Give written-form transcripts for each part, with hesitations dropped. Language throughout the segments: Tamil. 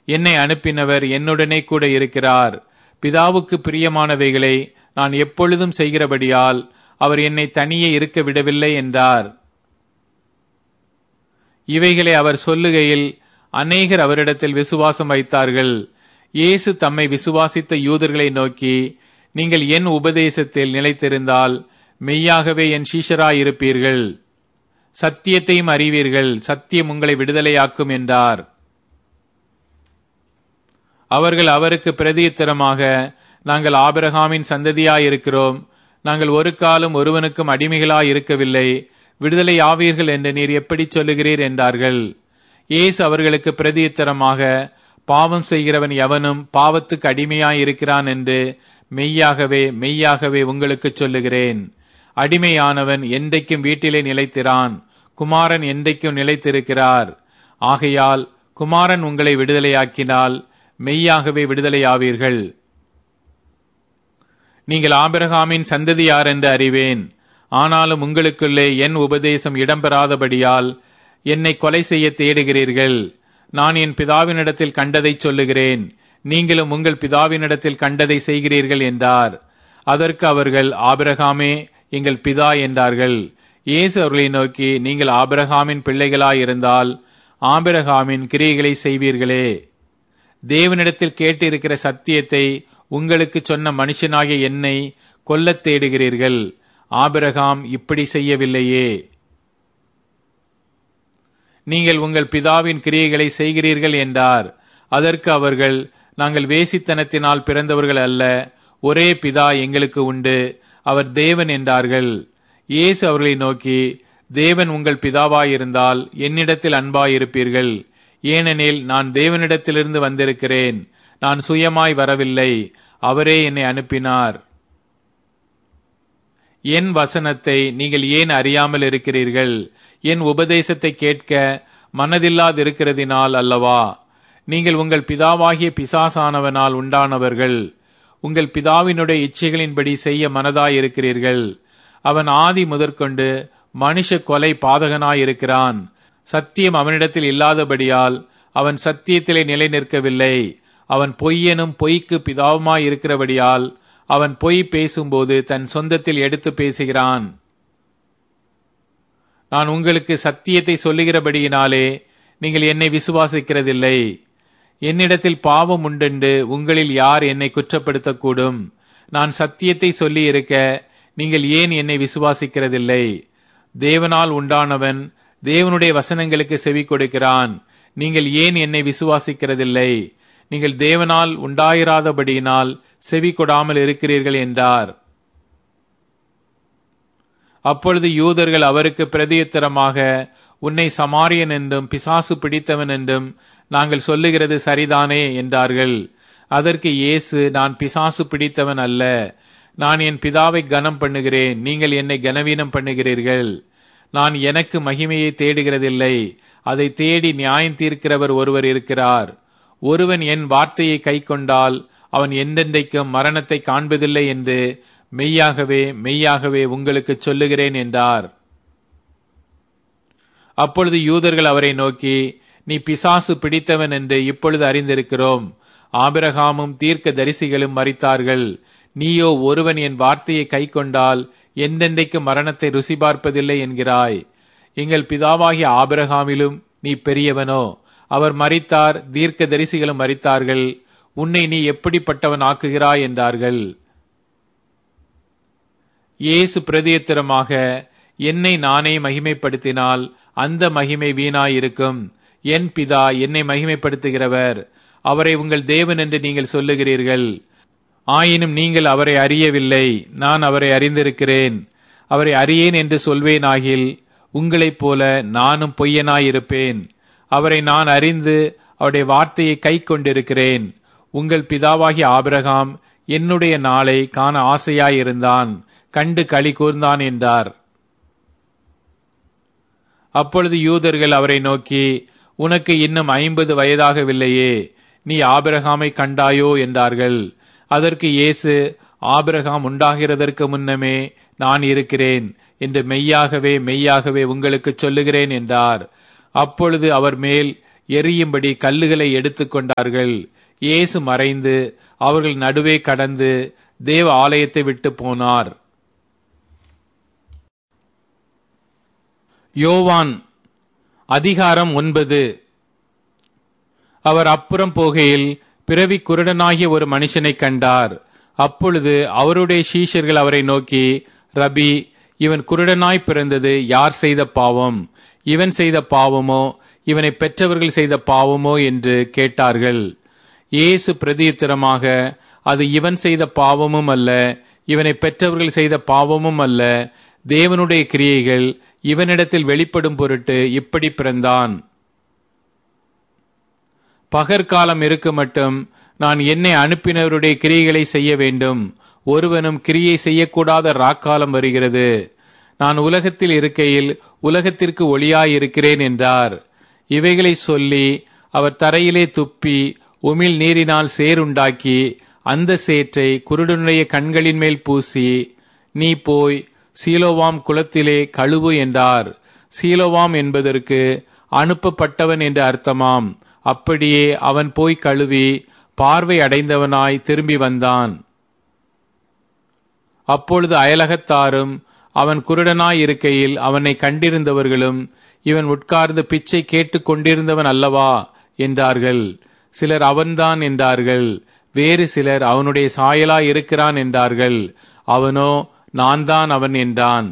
என்னை அனுப்பினவர் என்னுடனே கூட இருக்கிறார். பிதாவுக்கு பிரியமானவைகளை நான் எப்பொழுதும் செய்கிறபடியால் அவர் என்னை தனியே இருக்க விடவில்லை என்றார். இவைகளை அவர் சொல்லுகையில் அநேகர் அவரிடத்தில் விசுவாசம் வைத்தார்கள். இயேசு தம்மை விசுவாசித்த யூதர்களை நோக்கி, நீங்கள் என் உபதேசத்தில் நிலைத்திருந்தால் மெய்யாகவே என் சீஷராயிருப்பீர்கள், சத்தியத்தையும் அறிவீர்கள், சத்தியம் உங்களை விடுதலையாக்கும் என்றார். அவர்கள் அவருக்கு பிரதியுத்தரமாக, நாங்கள் ஆபிரகாமின் சந்ததியாயிருக்கிறோம், நாங்கள் ஒரு காலம் ஒருவனுக்கும் அடிமைகளாயிருக்கவில்லை, விடுதலை ஆவீர்கள் என்று நீர் எப்படி சொல்லுகிறீர் என்றார்கள். இயேசு அவர்களுக்கு பிரதியுத்தரமாக, பாவம் செய்கிறவன் எவனும் பாவத்துக்கு அடிமையாயிருக்கிறான் என்று மெய்யாகவே மெய்யாகவே உங்களுக்கு சொல்லுகிறேன். அடிமையானவன் என்றைக்கும் வீட்டிலே நிலைத்திரான், குமாரன் என்றைக்கும் நிலைத்திருக்கிறார். ஆகையால் குமாரன் உங்களை விடுதலையாக்கினால் மெய்யாகவே விடுதலையாவீர்கள். நீங்கள் ஆபிரகாமின் சந்ததியார் என்று அறிவேன். ஆனாலும் உங்களுக்குள்ளே என் உபதேசம் இடம்பெறாதபடியால் என்னை கொலை செய்ய தேடுகிறீர்கள். நான் என் பிதாவினிடத்தில் கண்டதை சொல்லுகிறேன், நீங்களும் உங்கள் பிதாவினிடத்தில் கண்டதை செய்கிறீர்கள் என்றார். அதற்கு அவர்கள், ஆபிரகாமே எங்கள் பிதா என்றார்கள். இயேசு அவர்களை நோக்கி, நீங்கள் ஆபிரகாமின் பிள்ளைகளாயிருந்தால் ஆபிரகாமின் கிரியைகளை செய்வீர்களே. தேவனிடத்தில் கேட்டிருக்கிற சத்தியத்தை உங்களுக்கு சொன்ன மனுஷனாகிய என்னை கொல்லத் தேடுகிறீர்கள். ஆபிரகாம் இப்படி செய்யவில்லையே. நீங்கள் உங்கள் பிதாவின் கிரியைகளை செய்கிறீர்கள் என்றார். அதற்கு அவர்கள், நாங்கள் வேசித்தனத்தினால் பிறந்தவர்கள் அல்ல, ஒரே பிதா எங்களுக்கு உண்டு, அவர் தேவன் என்றார்கள். இயேசு அவர்களை நோக்கி, தேவன் உங்கள் பிதாவாயிருந்தால் என்னிடத்தில் அன்பாயிருப்பீர்கள். ஏனெனில் நான் தேவனிடத்திலிருந்து வந்திருக்கிறேன், நான் சுயமாய் வரவில்லை, அவரே என்னை அனுப்பினார். என் வசனத்தை நீங்கள் ஏன் அறியாமல் இருக்கிறீர்கள்? என் உபதேசத்தை கேட்க மனதில்லாதிருக்கிறதினால் அல்லவா? நீங்கள் உங்கள் பிதாவாகிய பிசாசானவனால் உண்டானவர்கள், உங்கள் பிதாவினுடைய இச்சைகளின்படி செய்ய மனதாயிருக்கிறீர்கள். அவன் ஆதி முதற்கொண்டு மனுஷ கொலை பாதகனாயிருக்கிறான். சத்தியம் அவனிடத்தில் இல்லாதபடியால் அவன் சத்தியத்திலே நிலை நிற்கவில்லை. அவன் பொய்யனும் பொய்க்கு பிதாவுமாயிருக்கிறபடியால் அவன் பொய் பேசும்போது தன் சொந்தத்தில் எடுத்து பேசுகிறான். நான் உங்களுக்கு சத்தியத்தை சொல்லுகிறபடியினாலே நீங்கள் என்னை விசுவாசிக்கிறதில்லை. என்னிடத்தில் பாவம் உண்டென்று உங்களில் யார் என்னை குற்றப்படுத்தக்கூடும்? நான் சத்தியத்தை சொல்லி இருக்க நீங்கள் ஏன் என்னை விசுவாசிக்கிறதில்லை? தேவனால் உண்டானவன் தேவனுடைய வசனங்களுக்கு செவி கொடுக்கிறான். நீங்கள் ஏன் என்னை விசுவாசிக்கிறதில்லை? நீங்கள் தேவனால் உண்டாயிராதபடியினால் செவி கொடாமல் இருக்கிறீர்கள் என்றார். அப்பொழுது யூதர்கள் அவருக்கு பிரதியுத்தரமாக, உன்னை சமாரியன் என்றும் பிசாசு பிடித்தவன் என்றும் நாங்கள் சொல்லுகிறது சரிதானே என்றார்கள். அதற்கு இயேசு, நான் பிசாசு பிடித்தவன் அல்ல, நான் என் பிதாவை கனம் பண்ணுகிறேன், நீங்கள் என்னை கனவீனம் பண்ணுகிறீர்கள். நான் எனக்கு மகிமையை தேடுகிறதில்லை, அதை தேடி நியாயம் தீர்க்கிறவர் ஒருவர் இருக்கிறார். ஒருவன் என் வார்த்தையை கைக்கொண்டால் அவன் என்றென்றைக்கும் மரணத்தை காண்பதில்லை என்று மெய்யாகவே மெய்யாகவே உங்களுக்கு சொல்லுகிறேன் என்றார். அப்பொழுது யூதர்கள் அவரை நோக்கி, நீ பிசாசு பிடித்தவன் என்று இப்பொழுது அறிந்திருக்கிறோம். ஆபிரகாமும் தீர்க்க தரிசிகளும் மரித்தார்கள், நீயோ ஒருவன் என் வார்த்தையை கைக்கொண்டால் என்றென்றைக்கு மரணத்தை ருசி பார்ப்பதில்லை என்கிறாய். எங்கள் பிதாவாகிய ஆபிரகாமிலும் நீ பெரியவனோ? அவர் மரித்தார், தீர்க்க தரிசிகளும் மரித்தார்கள், உன்னை நீ எப்படிப்பட்டவன் ஆக்குகிறாய் என்றார்கள். இயேசு பிரதியுத்தரமாக, என்னை நானே மகிமைப்படுத்தினால் அந்த மகிமை வீணாயிருக்கும். என் பிதா என்னை மகிமைப்படுத்துகிறவர், அவரை உங்கள் தேவன் என்று நீங்கள் சொல்லுகிறீர்கள். ஆயினும் நீங்கள் அவரை அறியவில்லை, நான் அவரை அறிந்திருக்கிறேன். அவரை அறியேன் என்று சொல்வேனாகில் உங்களைப் போல நானும் பொய்யனாயிருப்பேன். அவரை நான் அறிந்து அவருடைய வார்த்தையை கை கொண்டிருக்கிறேன். உங்கள் பிதாவாகிய ஆபிரகாம் என்னுடைய நாளை காண ஆசையாயிருந்தான், கண்டு களி கூர்ந்தான் என்றார். அப்பொழுது யூதர்கள் அவரை நோக்கி, உனக்கு இன்னும் 50 வயதாகவில்லையே, நீ ஆபிரகாமை கண்டாயோ என்றார்கள். அதற்கு இயேசு, ஆபிரகாம் உண்டாகிறதற்கு முன்னமே நான் இருக்கிறேன் என்று மெய்யாகவே மெய்யாகவே உங்களுக்கு சொல்லுகிறேன் என்றார். அப்பொழுது அவர் மேல் எரியும்படி கல்லுகளை எடுத்துக்கொண்டார்கள். இயேசு மறைந்து அவர்கள் நடுவே கடந்து தேவ ஆலயத்தை விட்டு போனார். யோவான் அதிகாரம் 9. அவர் அப்புறம் போகையில் பிறவி குருடனாகிய ஒரு மனுஷனை கண்டார். அப்பொழுது அவருடைய சீஷர்கள் அவரை நோக்கி, ரபி, இவன் குருடனாய் பிறந்தது யார் செய்த பாவம்? இவன் செய்த பாவமோ இவனை பெற்றவர்கள் செய்த பாவமோ என்று கேட்டார்கள். இயேசு பிரதியுத்தரமாக, அது இவன் செய்த பாவமும் அல்ல, இவனை பெற்றவர்கள் செய்த பாவமும் அல்ல, தேவனுடைய கிரியைகள் இவனிடத்தில் வெளிப்படும் பொருட்டு இப்படி பிறந்தான். பகற்காலம் இருக்க மட்டும் நான் என்னை அனுப்பினவருடைய கிரியைகளை செய்ய வேண்டும். ஒருவனும் கிரியை செய்யக்கூடாத ராக்காலம் வருகிறது. நான் உலகத்தில் இருக்கையில் உலகத்திற்கு ஒளியாயிருக்கிறேன் என்றார். இவைகளை சொல்லி அவர் தரையிலே துப்பி உமிழ் நீரினால் சேறுண்டாக்கி அந்த சேற்றை குருடனுடைய கண்களின் மேல் பூசி, நீ போய் சீலோவாம் குளத்திலே கழுவு என்றார். சீலோவாம் என்பதற்கு அனுப்பப்பட்டவன் என்று அர்த்தமாம். அப்படியே அவன் போய் கழுவி பார்வை அடைந்தவனாய் திரும்பி வந்தான். அப்பொழுது அயலகத்தாரும் அவன் குருடனாய் இருக்கையில் அவனை கண்டிருந்தவர்களும், இவன் உட்கார்ந்து பிச்சை கேட்டுக் கொண்டிருந்தவன் அல்லவா என்றார்கள். சிலர் அவன்தான் என்றார்கள். வேறு சிலர் அவனுடைய சாயலாய் இருக்கிறான் என்றார்கள். அவனோ, நான் தான் அவன் என்றான்.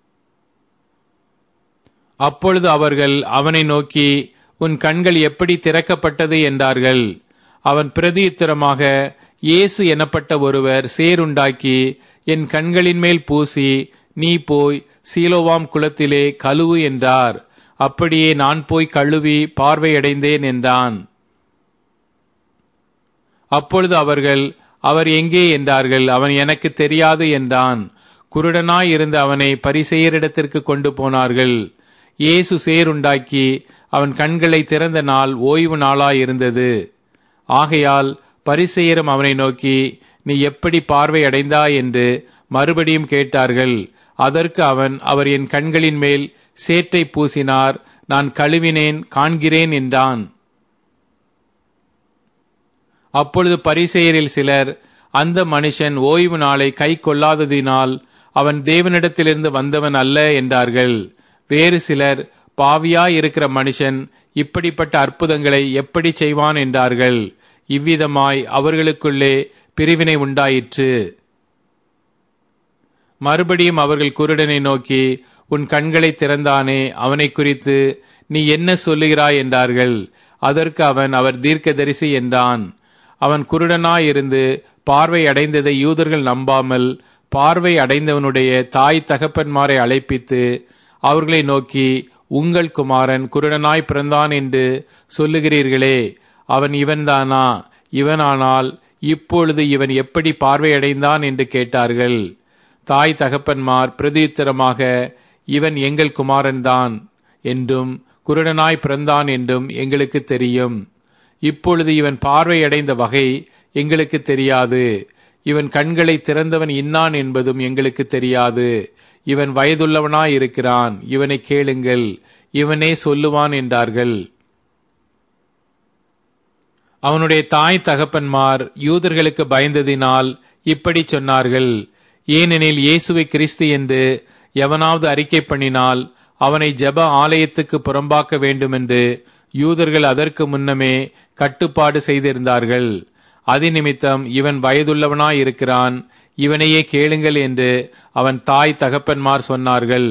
அப்பொழுது அவர்கள் அவனை நோக்கி, உன் கண்கள் எப்படி திறக்கப்பட்டது என்றார்கள். அவன் பிரதியுத்தரமாக, இயேசு எனப்பட்ட ஒருவர் சேறுண்டாக்கி என் கண்களின் மேல் பூசி, நீ போய் சீலோவாம் குளத்திலே கழுவு என்றார். அப்படியே நான் போய் கழுவி பார்வையடைந்தேன் என்றான். அப்பொழுது அவர்கள், அவர் எங்கே என்றார்கள். அவன் எனக்கு தெரியாது என்றான். குருடனாய் இருந்த அவனை பரிசேயரிடத்திற்கு கொண்டு போனார்கள். இயேசு சேறுண்டாக்கி அவன் கண்களை திறந்த நாள் ஓய்வு நாளாயிருந்தது. ஆகையால் பரிசேயரும் அவனை நோக்கி, நீ எப்படி பார்வை அடைந்தாய் என்று மறுபடியும் கேட்டார்கள். அதற்கு அவன், அவர் என் கண்களின் மேல் சேற்றை பூசினார், நான் கழுவினேன், காண்கிறேன் என்றான். அப்பொழுது பரிசேயரில் சிலர், அந்த மனுஷன் ஓய்வு நாளை கை கொள்ளாததினால் அவன் தேவனிடத்திலிருந்து வந்தவன் அல்ல என்றார்கள். வேறு சிலர், பாவியாயிருக்கிற மனுஷன் இப்படிப்பட்ட அற்புதங்களை எப்படி செய்வான் என்றார்கள். இவ்விதமாய் அவர்களுக்குள்ளே பிரிவினை உண்டாயிற்று. மறுபடியும் அவர்கள் குருடனை நோக்கி, உன் கண்களை திறந்தானே, அவனை குறித்து நீ என்ன சொல்லுகிறாய் என்றார்கள். அதற்கு அவன், அவர் தீர்க்கதரிசி என்றான். அவன் குருடனாயிருந்து பார்வை அடைந்ததை யூதர்கள் நம்பாமல் பார்வை அடைந்தவனுடைய தாய் தகப்பன்மாரை அழைப்பித்து அவர்களை நோக்கி, உங்கள் குமாரன் குருடனாய் பிறந்தான் என்று சொல்லுகிறீர்களே, அவன் இவன்தானா? இவனானால் இப்பொழுது இவன் எப்படி பார்வையடைந்தான் என்று கேட்டார்கள். தாய் தகப்பன்மார் பிரதியுத்தரமாக, இவன் எங்கள் குமாரன்தான் என்றும் குருடனாய் பிறந்தான் என்றும் எங்களுக்கு தெரியும். இப்பொழுது இவன் பார்வையடைந்த வகை எங்களுக்கு தெரியாது. இவன் கண்களை திறந்தவன் இன்னான் என்பதும் எங்களுக்கு தெரியாது. இவன் வயதுள்ளவனாயிருக்கிறான், இவனை கேளுங்கள், இவனே சொல்லுவான் என்றார்கள். அவனுடைய தாய் தகப்பன்மார் யூதர்களுக்கு பயந்ததினால் இப்படி சொன்னார்கள். ஏனெனில் இயேசுவை கிறிஸ்து என்று எவனாவது அறிக்கை பண்ணினால் அவனை ஜெப ஆலயத்துக்கு புறம்பாக்க வேண்டுமென்று யூதர்கள் அதற்கு முன்னமே கட்டுப்பாடு செய்திருந்தார்கள். அதிநிமித்தம் இவன் வயதுள்ளவனாயிருக்கிறான், இவனையே கேளுங்கள் என்று அவன் தாய் தகப்பன்மார் சொன்னார்கள்.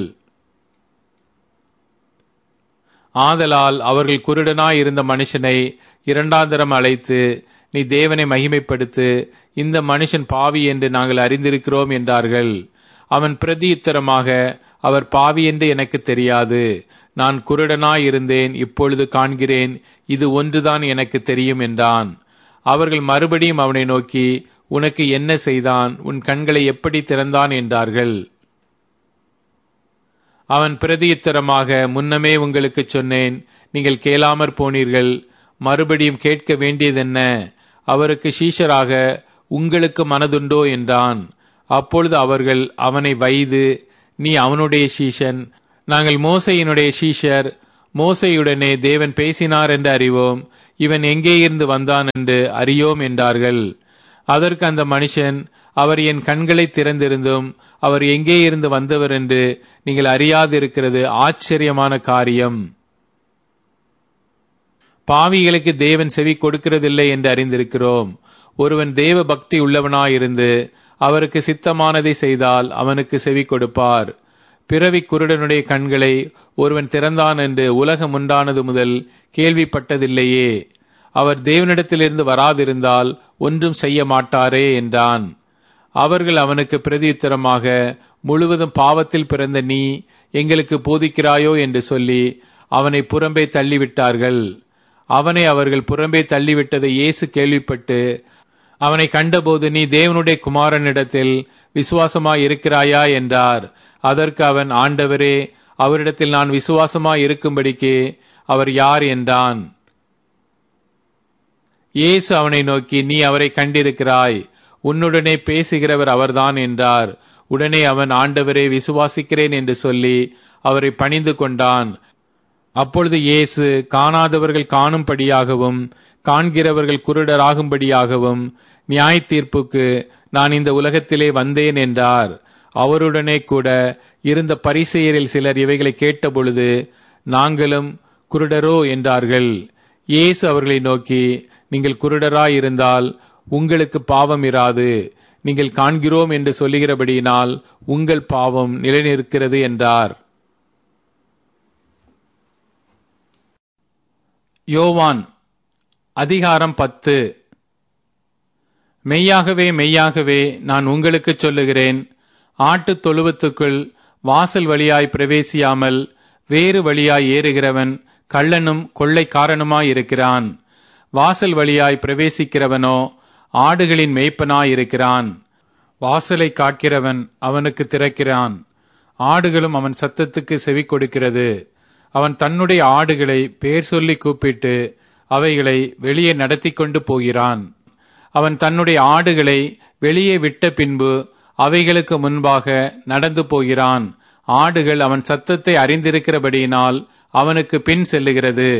ஆதலால் அவர்கள் குருடனாயிருந்த மனுஷனை இரண்டாந்தரம் அழைத்து, நீ தேவனை மகிமைப்படுத்து, இந்த மனுஷன் பாவி என்று நாங்கள் அறிந்திருக்கிறோம் என்றார்கள். அவன் பிரதியுத்தரமாக, அவர் பாவி என்று எனக்கு தெரியாது. நான் குருடனாயிருந்தேன், இப்பொழுது காண்கிறேன், இது ஒன்றுதான் எனக்கு தெரியும் என்றான். அவர்கள் மறுபடியும் அவனை நோக்கி, உனக்கு என்ன செய்தான்? உன் கண்களை எப்படி திறந்தான் என்றார்கள். அவன் பிரதியுத்தரமாக, முன்னமே உங்களுக்கு சொன்னேன், நீங்கள் கேளாமற் போனீர்கள். மறுபடியும் கேட்க வேண்டியதென்ன? அவருக்கு சீஷராக உங்களுக்கு மனதுண்டோ என்றான். அப்பொழுது அவர்கள் அவனை வைது, நீ அவனுடைய சீஷன், நாங்கள் மோசேயினுடைய சீஷர். மோசேயுடனே தேவன் பேசினார் என்று அறிவோம், இவன் எங்கே இருந்து வந்தான் என்று அறியோம் என்றார்கள். அதற்கு அந்த மனுஷன், அவர் என் கண்களை திறந்திருந்தும் அவர் எங்கே இருந்து வந்தவர் என்று நீங்கள் அறியாதிருக்கிறது ஆச்சரியமான காரியம். பாவிகளுக்கு தேவன் செவி கொடுக்கிறதில்லை என்று அறிந்திருக்கிறோம். ஒருவன் தேவ பக்தி உள்ளவனாயிருந்து அவருக்கு சித்தமானதை செய்தால் அவனுக்கு செவி கொடுப்பார். பிறவி குருடனுடைய கண்களை ஒருவன் திறந்தான் என்று உலகம் உண்டானது முதல் கேள்விப்பட்டதில்லையே. அவர் தேவனிடத்திலிருந்து வராதிருந்தால் ஒன்றும் செய்ய மாட்டாரே என்றான். அவர்கள் அவனுக்கு பிரதியுத்தரமாக, முழுவதும் பாவத்தில் பிறந்த நீ எங்களுக்கு போதிக்கிறாயோ என்று சொல்லி அவனை புறம்பே தள்ளிவிட்டார்கள். அவனை அவர்கள் புறம்பே தள்ளிவிட்டதை இயேசு கேள்விப்பட்டு அவனை கண்டபோது, நீ தேவனுடைய குமாரனிடத்தில் விசுவாசமாய் இருக்கிறாயா என்றார். அதற்கு அவன், ஆண்டவரே, அவரிடத்தில் நான் விசுவாசமாய் இருக்கும்படிக்கு அவர் யார் என்றான். இயேசு அவனை நோக்கி, நீ அவரை கண்டிருக்கிறாய், உன்னுடனே பேசுகிறவர் அவர்தான் என்றார். உடனே அவன், ஆண்டவரே, விசுவாசிக்கிறேன் என்று சொல்லி அவரை பணிந்து கொண்டான். அப்பொழுது இயேசு, காணாதவர்கள் காணும்படியாகவும் காண்கிறவர்கள் குருடராகும்படியாகவும் நியாய தீர்ப்புக்கு நான் இந்த உலகத்திலே வந்தேன் என்றார். அவருடனே கூட இருந்த பரிசேயரில் சிலர் இவைகளை கேட்டபொழுது, நாங்களும் குருடரோ என்றார்கள். இயேசு அவர்களை நோக்கி, நீங்கள் குருடராயிருந்தால் உங்களுக்கு பாவம் இராது. நீங்கள் காண்கிறோம் என்று சொல்லுகிறபடியினால் உங்கள் பாவம் நிலைநிற்கிறது என்றார். யோவான் அதிகாரம் 10. மெய்யாகவே மெய்யாகவே நான் உங்களுக்கு சொல்லுகிறேன், ஆட்டுத் தொழுவத்துக்குள் வாசல் வழியாய் பிரவேசியாமல் வேறு வழியாய் ஏறுகிறவன் கள்ளனும் கொள்ளைக்காரனுமாயிருக்கிறான். வாசல் வழியாய் பிரவேசிக்கிறவனோ ஆடுகளின் மேய்ப்பனாயிருக்கிறான். வாசலை காக்கிறவன் அவனுக்கு திறக்கிறான். ஆடுகளும் அவன் சத்தத்துக்கு செவி கொடுக்கிறது. அவன் தன்னுடைய ஆடுகளை பேர் சொல்லி கூப்பிட்டு அவைகளை வெளியே நடத்தி கொண்டு போகிறான். அவன் தன்னுடைய ஆடுகளை வெளியே விட்ட பின்பு அவைகளுக்கு முன்பாக நடந்து போகிறான். ஆடுகள் அவன் சத்தத்தை அறிந்திருக்கிறபடியினால் அவனுக்கு பின் செல்லுகிறது.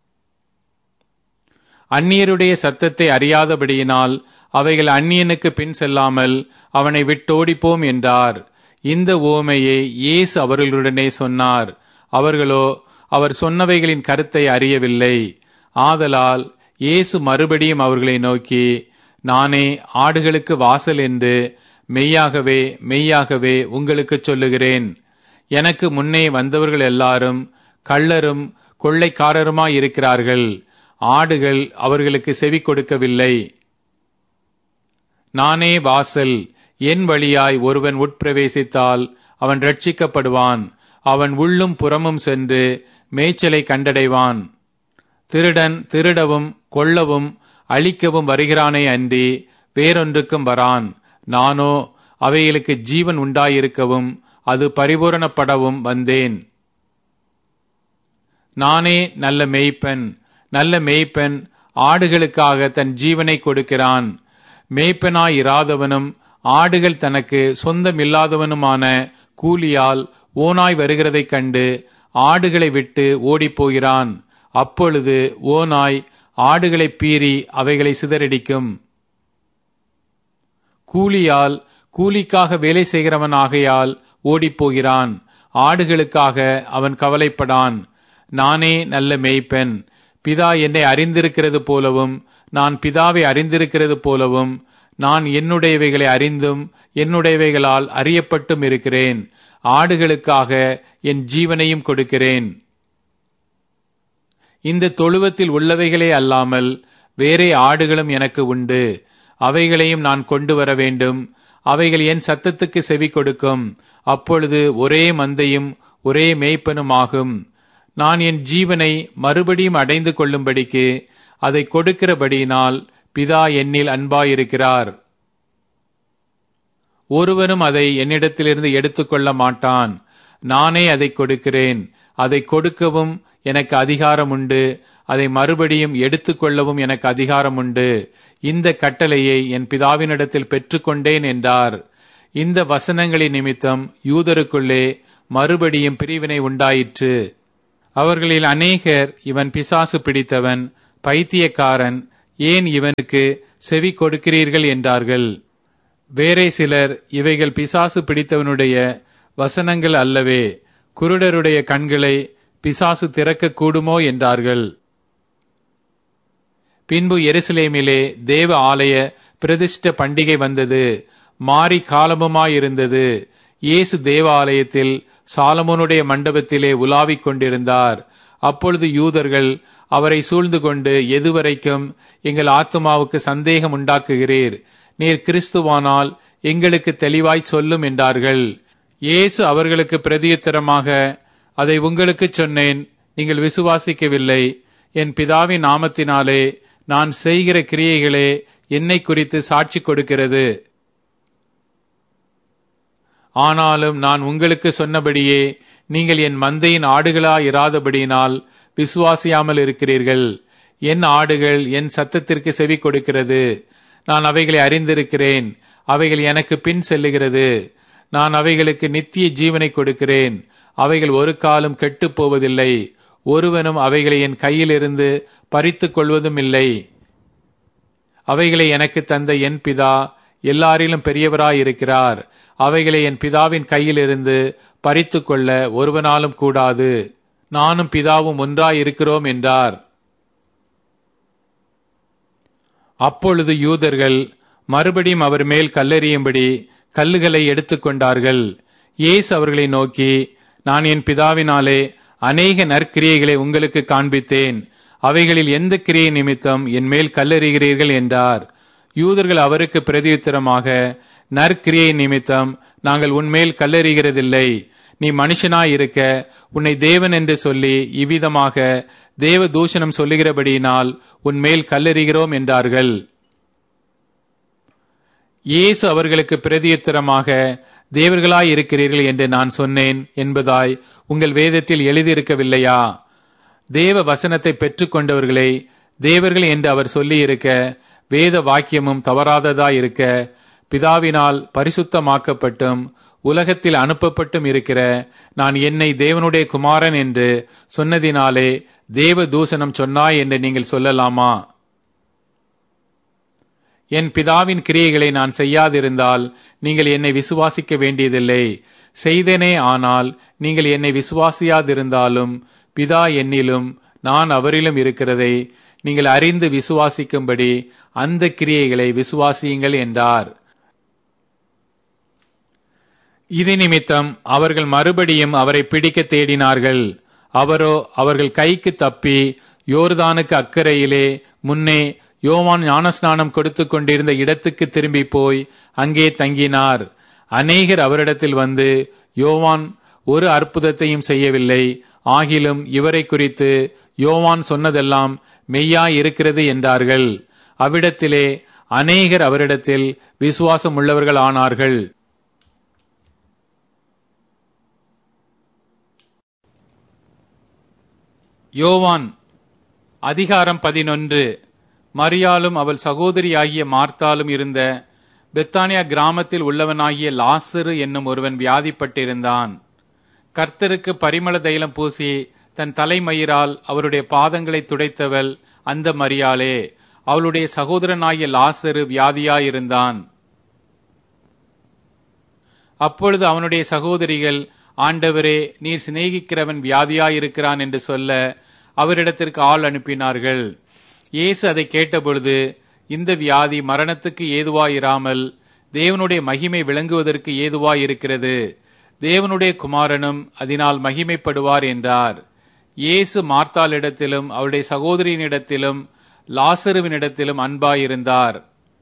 அந்நியருடைய சத்தத்தை அறியாதபடியினால் அவைகள் அந்நியனுக்கு பின் செல்லாமல் அவனை விட்டோடிப்போம் என்றார். இந்த உவமையை இயேசு அவர்களுடனே சொன்னார். அவர்களோ அவர் சொன்னவைகளின் கருத்தை அறியவில்லை. ஆதலால் இயேசு மறுபடியும் அவர்களை நோக்கி, நானே ஆடுகளுக்கு வாசல் என்று மெய்யாகவே மெய்யாகவே உங்களுக்கு சொல்லுகிறேன். எனக்கு முன்னே வந்தவர்கள் எல்லாரும் கள்ளரும் கொள்ளைக்காரருமாயிருக்கிறார்கள். ஆடுகள் அவர்களுக்கு செவி கொடுக்கவில்லை. நானே வாசல். என் வழியாய் ஒருவன் உட்பிரவேசித்தால் அவன் ரட்சிக்கப்படுவான். அவன் உள்ளும் புறமும் சென்று மேய்ச்சலை கண்டடைவான். திருடன் திருடவும் கொல்லவும் அழிக்கவும் வருகிறானே அன்றி வேறொன்றுக்கும் வரான். நானோ அவைகளுக்கு ஜீவன் உண்டாயிருக்கவும் அது பரிபூரணப்படவும் வந்தேன். நானே நல்ல மேய்ப்பன். நல்ல மேய்ப்பன் ஆடுகளுக்காக தன் ஜீவனை கொடுக்கிறான். மேய்ப்பனாயிராதவனும் ஆடுகள் தனக்கு சொந்தமில்லாதவனுமான கூலியால் ஓனாய் வருகிறதைக் கண்டு ஆடுகளை விட்டு ஓடிப்போகிறான். அப்பொழுது ஓநாய் ஆடுகளை பீறி அவைகளை சிதறடிக்கும். கூலியால் கூலிக்காக வேலை செய்கிறவன் ஆகையால் ஓடிப்போகிறான். ஆடுகளுக்காக அவன் கவலைப்படான். நானே நல்ல மேய்ப்பன். பிதா என்னை அறிந்திருக்கிறது போலவும் நான் பிதாவை அறிந்திருக்கிறது போலவும் நான் என்னுடையவைகளை அறிந்தும் என்னுடையவைகளால் அறியப்பட்டும் இருக்கிறேன். ஆடுகளுக்காக என் ஜீவனையும் கொடுக்கிறேன். இந்த தொழுவத்தில் உள்ளவைகளே அல்லாமல் வேறே ஆடுகளும் எனக்கு உண்டு. அவைகளையும் நான் கொண்டு வர வேண்டும். அவைகள் என் சத்தத்துக்கு செவி கொடுக்கும். அப்பொழுது ஒரே மந்தையும் ஒரே மேய்ப்பனும் ஆகும். நான் என் ஜீவனை மறுபடியும் அடைந்து கொள்ளும்படிக்கு அதை கொடுக்கிறபடியினால் பிதா என்னில் அன்பாயிருக்கிறார். ஒருவனும் அதை என்னிடத்திலிருந்து எடுத்துக்கொள்ள மாட்டான். நானே அதை கொடுக்கிறேன். அதை கொடுக்கவும் எனக்கு அதிகாரம் உண்டு. அதை மறுபடியும் எடுத்துக்கொள்ளவும் எனக்கு அதிகாரம் உண்டு. இந்த கட்டளையை என் பிதாவினிடத்தில் பெற்றுக்கொண்டேன் என்றார். இந்த வசனங்களின் நிமித்தம் யூதருக்குள்ளே மறுபடியும் பிரிவினை உண்டாயிற்று. அவர்களில் அநேகர், இவன் பிசாசு பிடித்தவன், பைத்தியக்காரன், ஏன் இவனுக்கு செவி கொடுக்கிறீர்கள் என்றார்கள். வேறே சிலர், இவைகள் பிசாசு பிடித்தவனுடைய வசனங்கள் அல்லவே, குருடருடைய கண்களை பிசாசு திறக்க கூடுமோ என்றார்கள். பின்பு எருசலேமிலே தேவ ஆலய பிரதிஷ்ட பண்டிகை வந்தது. மாரி காலமுமாயிருந்தது. இயேசு தேவ ஆலயத்தில் சாலமோனுடைய மண்டபத்திலே உலாவிக் கொண்டிருந்தார். அப்பொழுது யூதர்கள் அவரை சூழ்ந்து கொண்டு, எதுவரைக்கும் எங்கள் ஆத்துமாவுக்கு சந்தேகம் உண்டாக்குகிறீர்? நீர் கிறிஸ்துவானால் எங்களுக்கு தெளிவாய் சொல்லும் என்றார்கள். இயேசு அவர்களுக்கு பிரதியுத்தரமாக, அதை உங்களுக்கு சொன்னேன், நீங்கள் விசுவாசிக்கவில்லை. என் பிதாவின் நாமத்தினாலே நான் செய்கிற கிரியைகளே என்னை குறித்து சாட்சி கொடுக்கிறது. ஆனாலும் நான் உங்களுக்கு சொன்னபடியே நீங்கள் என் மந்தையின் ஆடுகளாயிராதபடியினால் விசுவாசியாமல் இருக்கிறீர்கள். என் ஆடுகள் என் சத்தத்திற்கு செவி கொடுக்கிறது. நான் அவைகளை அறிந்திருக்கிறேன். அவைகள் எனக்கு பின் செல்லுகிறது. நான் அவைகளுக்கு நித்திய ஜீவனை கொடுக்கிறேன். அவைகள் ஒரு காலம் கெட்டுப் போவதில்லை. ஒருவனும் அவைகளை என் கையிலிருந்து பறித்துக் கொள்வதும் இல்லை. அவைகளை எனக்கு தந்த என் பிதா எல்லாரிலும் பெரியவராயிருக்கிறார். அவைகளை என் பிதாவின் கையிலிருந்து பறித்துக் கொள்ள ஒருவனாலும் கூடாது. நானும் பிதாவும் ஒன்றாயிருக்கிறோம் என்றார். அப்பொழுது யூதர்கள் மறுபடியும் அவர் மேல் கல்லெறியும்படி கல்லுகளை எடுத்துக்கொண்டார்கள். இயேசு அவர்களை நோக்கி, நான் என் பிதாவினாலே அநேக நற்கிரியைகளை உங்களுக்கு காண்பித்தேன். அவைகளில் எந்த கிரியை நிமித்தம் என் மேல் கல்லெறிகிறீர்கள் என்றார். யூதர்கள் அவருக்கு பிரதியுத்தரமாக, நற்கிரியை நிமித்தம் நாங்கள் உன்மேல் கல்லெறிகிறதில்லை. நீ மனுஷனாயிருக்க உன்னை தேவன் என்று சொல்லி இவ்விதமாக தேவ தூஷணம் சொல்லுகிறபடியினால் உன்மேல் கல்லெறிகிறோம் என்றார்கள். இயேசு அவர்களுக்கு பிரதியுத்தரமாக, தேவர்களாயிருக்கிறீர்கள் என்று நான் சொன்னேன் என்பதாய் உங்கள் வேதத்தில் எழுதியிருக்கவில்லையா? தேவ வசனத்தை பெற்றுக் கொண்டவர்களை தேவர்கள் என்று அவர் சொல்லியிருக்க, வேத வாக்கியமும் தவறாததாயிருக்க, பிதாவினால் பரிசுத்தமாக்கப்பட்டும் உலகத்தில் அனுப்பப்பட்டும் இருக்கிற நான் என்னை தேவனுடைய குமாரன் என்று சொன்னதினாலே தேவ தூஷணம் சொன்னாய் என்று நீங்கள் சொல்லலாமா? என் பிதாவின் கிரியைகளை நான் செய்யாதிருந்தால் நீங்கள் என்னை விசுவாசிக்க வேண்டியதில்லை. செய்தேனே ஆனால் நீங்கள் என்னை விசுவாசியாதிருந்தாலும் பிதா என்னிலும் நான் அவரிலும் இருக்கிறதை நீங்கள் அறிந்து விசுவாசிக்கும்படி அந்த கிரியைகளை விசுவாசியுங்கள் என்றார். இது நிமித்தம் அவர்கள் மறுபடியும் அவரை பிடிக்க தேடினார்கள். அவரோ அவர்கள் கைக்கு தப்பி யோர்தானுக்கு அக்கறையிலே முன்னே யோவான் ஞானஸ்நானம் கொடுத்துக் கொண்டிருந்த இடத்துக்கு திரும்பி போய் அங்கே தங்கினார். அநேகர் அவரிடத்தில் வந்து, யோவான் ஒரு அற்புதத்தையும் செய்யவில்லை, ஆகிலும் இவரை குறித்து யோவான் சொன்னதெல்லாம் மெய்யாய் இருக்கிறது என்றார்கள். அவ்விடத்திலே அநேகர் அவரிடத்தில் விசுவாசம் உள்ளவர்கள் ஆனார்கள். யோவான் அதிகாரம் 11. மரியாளும் அவள் சகோதரியாகிய மார்த்தாலும் இருந்த பெத்தானியா கிராமத்தில் உள்ளவனாகிய லாசரு என்னும் ஒருவன் வியாதிப்பட்டிருந்தான். கர்த்தருக்கு பரிமள தைலம் பூசி தன் தலைமயிரால் அவருடைய பாதங்களை துடைத்தவள் அந்த மரியாளே. அவளுடைய சகோதரனாகிய லாசரு வியாதியாயிருந்தான். அப்பொழுது அவனுடைய சகோதரிகள், ஆண்டவரே, நீர் சிநேகிக்கிறவன் வியாதியாயிருக்கிறான் என்று சொல்ல அவரிடத்திற்கு ஆள் அனுப்பினார்கள். இயேசு அதை கேட்டபொழுது, இந்த வியாதி மரணத்துக்கு ஏதுவாயிராமல் தேவனுடைய மகிமை விளங்குவதற்கு ஏதுவாயிருக்கிறது. தேவனுடைய குமாரனும் அதனால் மகிமைப்படுவார் என்றார். இயேசு மார்த்தாளிடத்திலும் அவருடைய சகோதரியினிடத்திலும் லாசருவினிடத்திலும் அன்பாயிருந்தார்.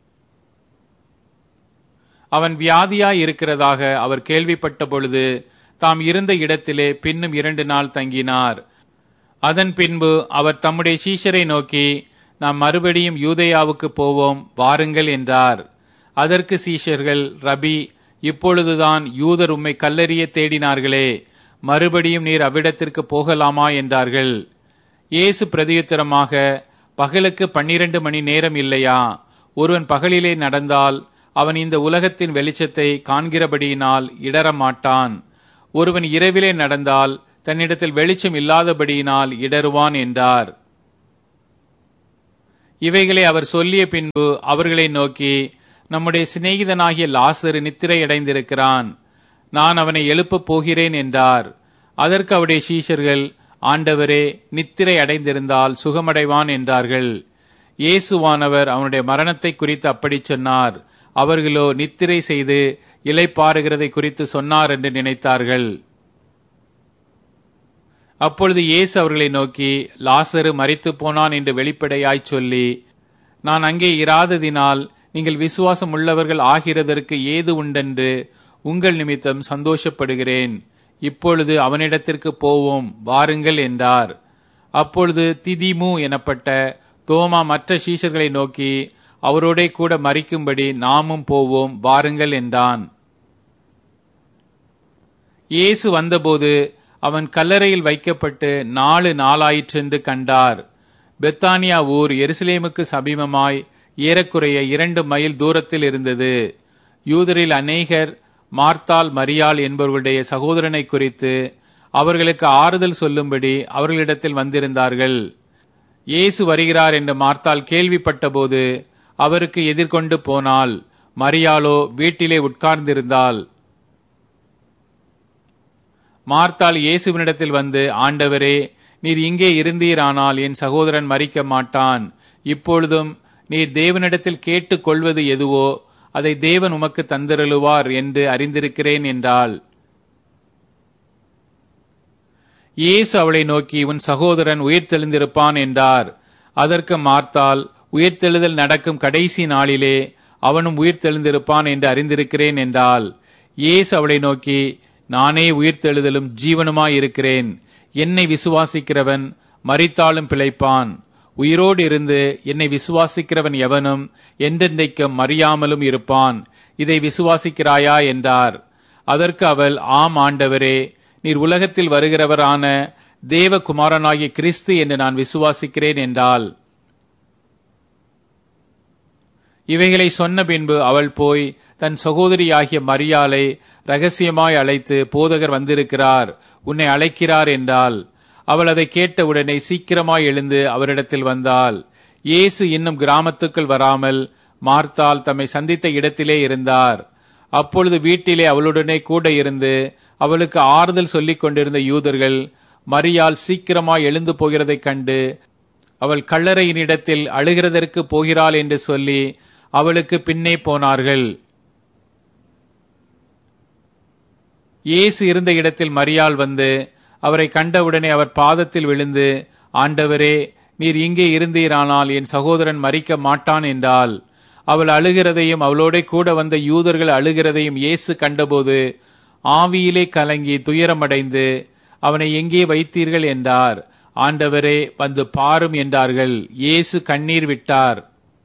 அவன் வியாதியாய் இருக்கிறதாக அவர் கேள்விப்பட்ட பொழுது தாம் இருந்த இடத்திலே பின்னும் 2 நாள் தங்கினார். அதன் பின்பு அவர் தம்முடைய சீஷரை நோக்கி, நாம் மறுபடியும் யூதேயாவுக்கு போவோம், வாருங்கள் என்றார். அதற்கு சீஷர்கள், ரபி, இப்பொழுதுதான் யூதர் உம்மை கல்லெறிய தேடினார்களே, மறுபடியும் நீர் அவ்விடத்திற்கு போகலாமா என்றார்கள். இயேசு பிரதியுத்தரமாக, பகலுக்கு 12 மணி நேரம் இல்லையா? ஒருவன் பகலிலே நடந்தால் அவன் இந்த உலகத்தின் வெளிச்சத்தை காண்கிறபடியினால் இடரமாட்டான். ஒருவன் இரவிலே நடந்தால் தன்னிடத்தில் வெளிச்சம் இல்லாதபடியினால் இடறுவான் என்றார். இவைகளை அவர் சொல்லிய பின்பு அவர்களை நோக்கி, நம்முடைய சிநேகிதனாகிய லாசரு நித்திரை அடைந்திருக்கிறான், நான் அவனை எழுப்பப் போகிறேன் என்றார். அதற்கு அவருடைய சீஷர்கள், ஆண்டவரே, நித்திரை அடைந்திருந்தால் சுகமடைவான் என்றார்கள். இயேசுவானவர் அவனுடைய மரணத்தை குறித்து அப்படி சொன்னார். அவர்களோ நித்திரை செய்து இளைப்பாறுகிறதை குறித்து சொன்னார் என்று நினைத்தார்கள். அப்பொழுது இயேசு அவர்களை நோக்கி, லாசரு மரித்து போனான் என்று வெளிப்படையாய் சொல்லி, நான் அங்கே இராததினால் நீங்கள் விசுவாசம் உள்ளவர்கள் ஆகிறதற்கு ஏது உண்டென்று உங்கள் நிமித்தம் சந்தோஷப்படுகிறேன். இப்பொழுது அவனிடத்திற்கு போவோம், வாருங்கள் என்றார். அப்பொழுது திதிமு எனப்பட்ட தோமா மற்ற சீஷர்களை நோக்கி, அவரோடே கூட மரிக்கும்படி நாமும் போவோம், வாருங்கள் என்றான். இயேசு வந்தபோது அவன் கல்லறையில் வைக்கப்பட்டு 4 நாளாயிற்றென்று கண்டார். பெத்தானியா ஊர் எருசலேமுக்கு சமீபமாய் ஏறக்குறைய 2 மைல் தூரத்தில் இருந்தது. யூதரில் அநேகர் மார்த்தாள் மரியாள் என்பவர்களுடைய சகோதரனை குறித்து அவர்களுக்கு ஆறுதல் சொல்லும்படி அவர்களிடத்தில் வந்திருந்தார்கள். இயேசு வருகிறார் என்று மார்த்தாள் கேள்விப்பட்டபோது அவருக்கு எதிர்கொண்டு போனாள். மரியாளோ வீட்டிலே உட்கார்ந்திருந்தாள். மார்த்தாள் இயேசுவினிடத்தில் வந்து, ஆண்டவரே, நீர் இங்கே இருந்தீரானால் என் சகோதரன் மரிக்க மாட்டான். இப்பொழுதும் நீர் தேவனிடத்தில் கேட்டுக் கொள்வது எதுவோ அதை தேவன் உமக்கு தந்தருளுவார் என்று அறிந்திருக்கிறேன் என்றாள். இயேசு அவளை நோக்கி, உன் சகோதரன் உயிர்த்தெழுந்திருப்பான் என்றார். அதற்கு மார்த்தாள், உயிர்த்தெழுதல் நடக்கும் கடைசி நாளிலே அவனும் உயிர்த்தெழுந்திருப்பான் என்று அறிந்திருக்கிறேன் என்றாள். இயேசு அவளை நோக்கி, நானே உயிர்த்தெழுதலும் ஜீவனுமாயிருக்கிறேன். என்னை விசுவாசிக்கிறவன் மரித்தாலும் பிழைப்பான். உயிரோடு இருந்து என்னை விசுவாசிக்கிறவன் எவனும் என்றென்றைக்கும் மறியாமலும் இருப்பான். இதை விசுவாசிக்கிறாயா என்றார். அதற்கு அவள், ஆம் ஆண்டவரே, நீர் உலகத்தில் வருகிறவரான தேவகுமாரனாகிய கிறிஸ்து என்று நான் விசுவாசிக்கிறேன் என்றாள். இவைகளை சொன்ன பின்பு அவள் போய் தன் சகோதரியாகிய மரியாளை ரகசியமாய் அழைத்து, போதகர் வந்திருக்கிறார், உன்னை அழைக்கிறார் என்றாள். அவள் அதை கேட்டவுடனே சீக்கிரமாய் எழுந்து அவரிடத்தில் வந்தாள். இயேசு இன்னும் கிராமத்துக்குள் வராமல் மார்த்தாள் தம்மை சந்தித்த இடத்திலே இருந்தார். அப்பொழுது வீட்டிலே அவளுடனே கூட இருந்து அவளுக்கு ஆறுதல் சொல்லிக் கொண்டிருந்த யூதர்கள் மரியாள் சீக்கிரமாய் எழுந்து போகிறதைக் கண்டு அவள் கல்லறையினிடத்தில் அழுகிறதற்கு போகிறாள் என்று சொல்லி அவளுக்கு பின்னே போனார்கள். இயேசு இருந்த இடத்தில் மரியாள் வந்து அவரை கண்டவுடனே அவர் பாதத்தில் விழுந்து, ஆண்டவரே, நீர் இங்கே இருந்தீரானால் என் சகோதரன் மரிக்க மாட்டான் என்றாள். அவள் அழுகிறதையும் அவளோட கூட வந்த யூதர்கள் அழுகிறதையும் இயேசு கண்டபோது ஆவியிலே கலங்கி துயரமடைந்து, அவனை எங்கே வைத்தீர்கள் என்றார். ஆண்டவரே, வந்து பாரும் என்றார்கள். இயேசு கண்ணீர் விட்டார்.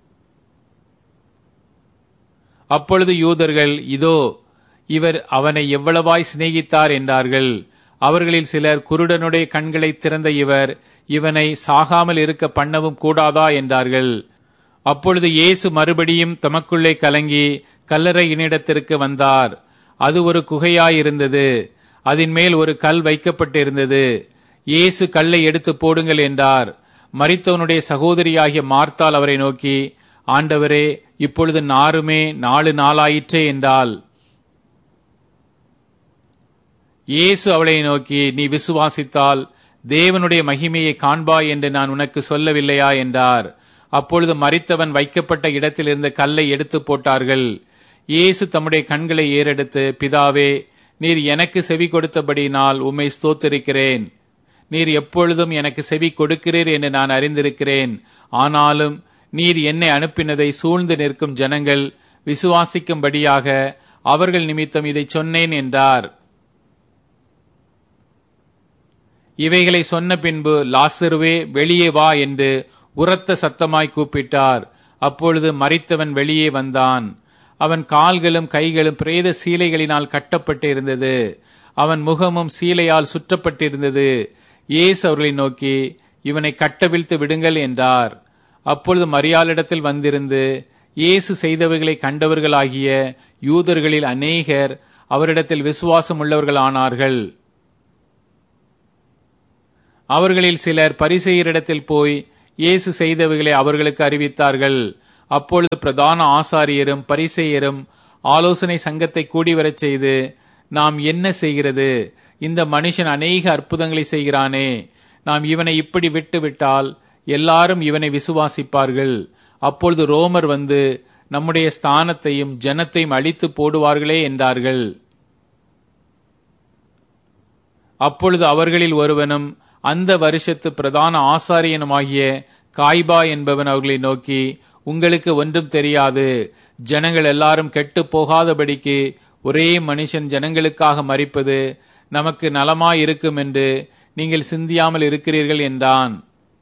அப்பொழுது யூதர்கள், இதோ இவர் அவனை எவ்வளவாய் சிநேகித்தார் என்றார்கள். அவர்களில் சிலர், குருடனுடைய கண்களை திறந்த இவர் இவனை சாகாமல் இருக்க பண்ணவும் கூடாதா என்றார்கள். அப்பொழுது இயேசு மறுபடியும் தமக்குள்ளே கலங்கி கல்லறையினிடத்திற்கு வந்தார். அது ஒரு குகையாயிருந்தது. அதன் மேல் ஒரு கல் வைக்கப்பட்டிருந்தது. இயேசு கல்லை எடுத்து போடுங்கள் என்றார். மரித்தவனுடைய சகோதரியாகிய மார்த்தாள் அவரை நோக்கி, ஆண்டவரே, இப்பொழுது நாருமே 4 நாளாயிற்றே என்றாள். இயேசு அவளை நோக்கி, நீ விசுவாசித்தால் தேவனுடைய மகிமையை காண்பாய் என்று நான் உனக்கு சொல்லவில்லையா என்றார். அப்பொழுது மரித்தவன் வைக்கப்பட்ட இடத்தில் இருந்த கல்லை எடுத்து போட்டார்கள். இயேசு தம்முடைய கண்களை ஏறெடுத்து, பிதாவே, நீர் எனக்கு செவி கொடுத்தபடியினால் உம்மை ஸ்தோத்திரிக்கிறேன். நீர் எப்பொழுதும் எனக்கு செவி கொடுக்கிறீர் என்று நான் அறிந்திருக்கிறேன். ஆனாலும் நீர் என்னை அனுப்பினதை சூழ்ந்து நிற்கும் ஜனங்கள் விசுவாசிக்கும்படியாக அவர்கள் நிமித்தம் இதை சொன்னேன் என்றார். இவைகளை சொன்ன பின்பு, லாசருவே, வெளியே வா என்று உரத்த சத்தமாய் கூப்பிட்டார். அப்பொழுது மரித்தவன் வெளியே வந்தான். அவன் கால்களும் கைகளும் பிரேத சீலைகளினால் கட்டப்பட்டு இருந்தது. அவன் முகமும் சீலையால் சுற்றப்பட்டிருந்தது. இயேசு அவர்களை நோக்கி, இவனை கட்டவிழ்த்து விடுங்கள் என்றார். அப்பொழுது மரியாளிடத்தில் வந்திருந்து இயேசு செய்தவைகளை கண்டவர்களாகிய யூதர்களில் அநேகர் அவரிடத்தில் விசுவாசம் உள்ளவர்களானார்கள். அவர்களில் சிலர் பரிசேயரிடத்தில் போய் இயேசு செய்தவைகளை அவர்களுக்கு அறிவித்தார்கள். அப்பொழுது பிரதான ஆசாரியரும் பரிசேயரும் ஆலோசனை சங்கத்தை கூடிவரச் செய்து, நாம் என்ன செய்கிறது? இந்த மனுஷன் அநேக அற்புதங்களை செய்கிறானே. நாம் இவனை இப்படி விட்டுவிட்டால் எல்லாரும் இவனை விசுவாசிப்பார்கள். அப்பொழுது ரோமர் வந்து நம்முடைய ஸ்தானத்தையும் ஜனத்தையும் அழித்து போடுவார்களே என்றார்கள். அப்பொழுது அவர்களில் ஒருவனும் அந்த வருஷத்து பிரதான ஆசாரியனுமாகிய காய்பா என்பவன் அவர்களை நோக்கி, உங்களுக்கு ஒன்றும் தெரியாது. ஜனங்கள் எல்லாரும் கெட்டு போகாதபடிக்கு ஒரே மனுஷன் ஜனங்களுக்காக மரிப்பது நமக்கு நலமாயிருக்கும் என்று நீங்கள் சிந்தியாமல் இருக்கிறீர்கள் என்றான்.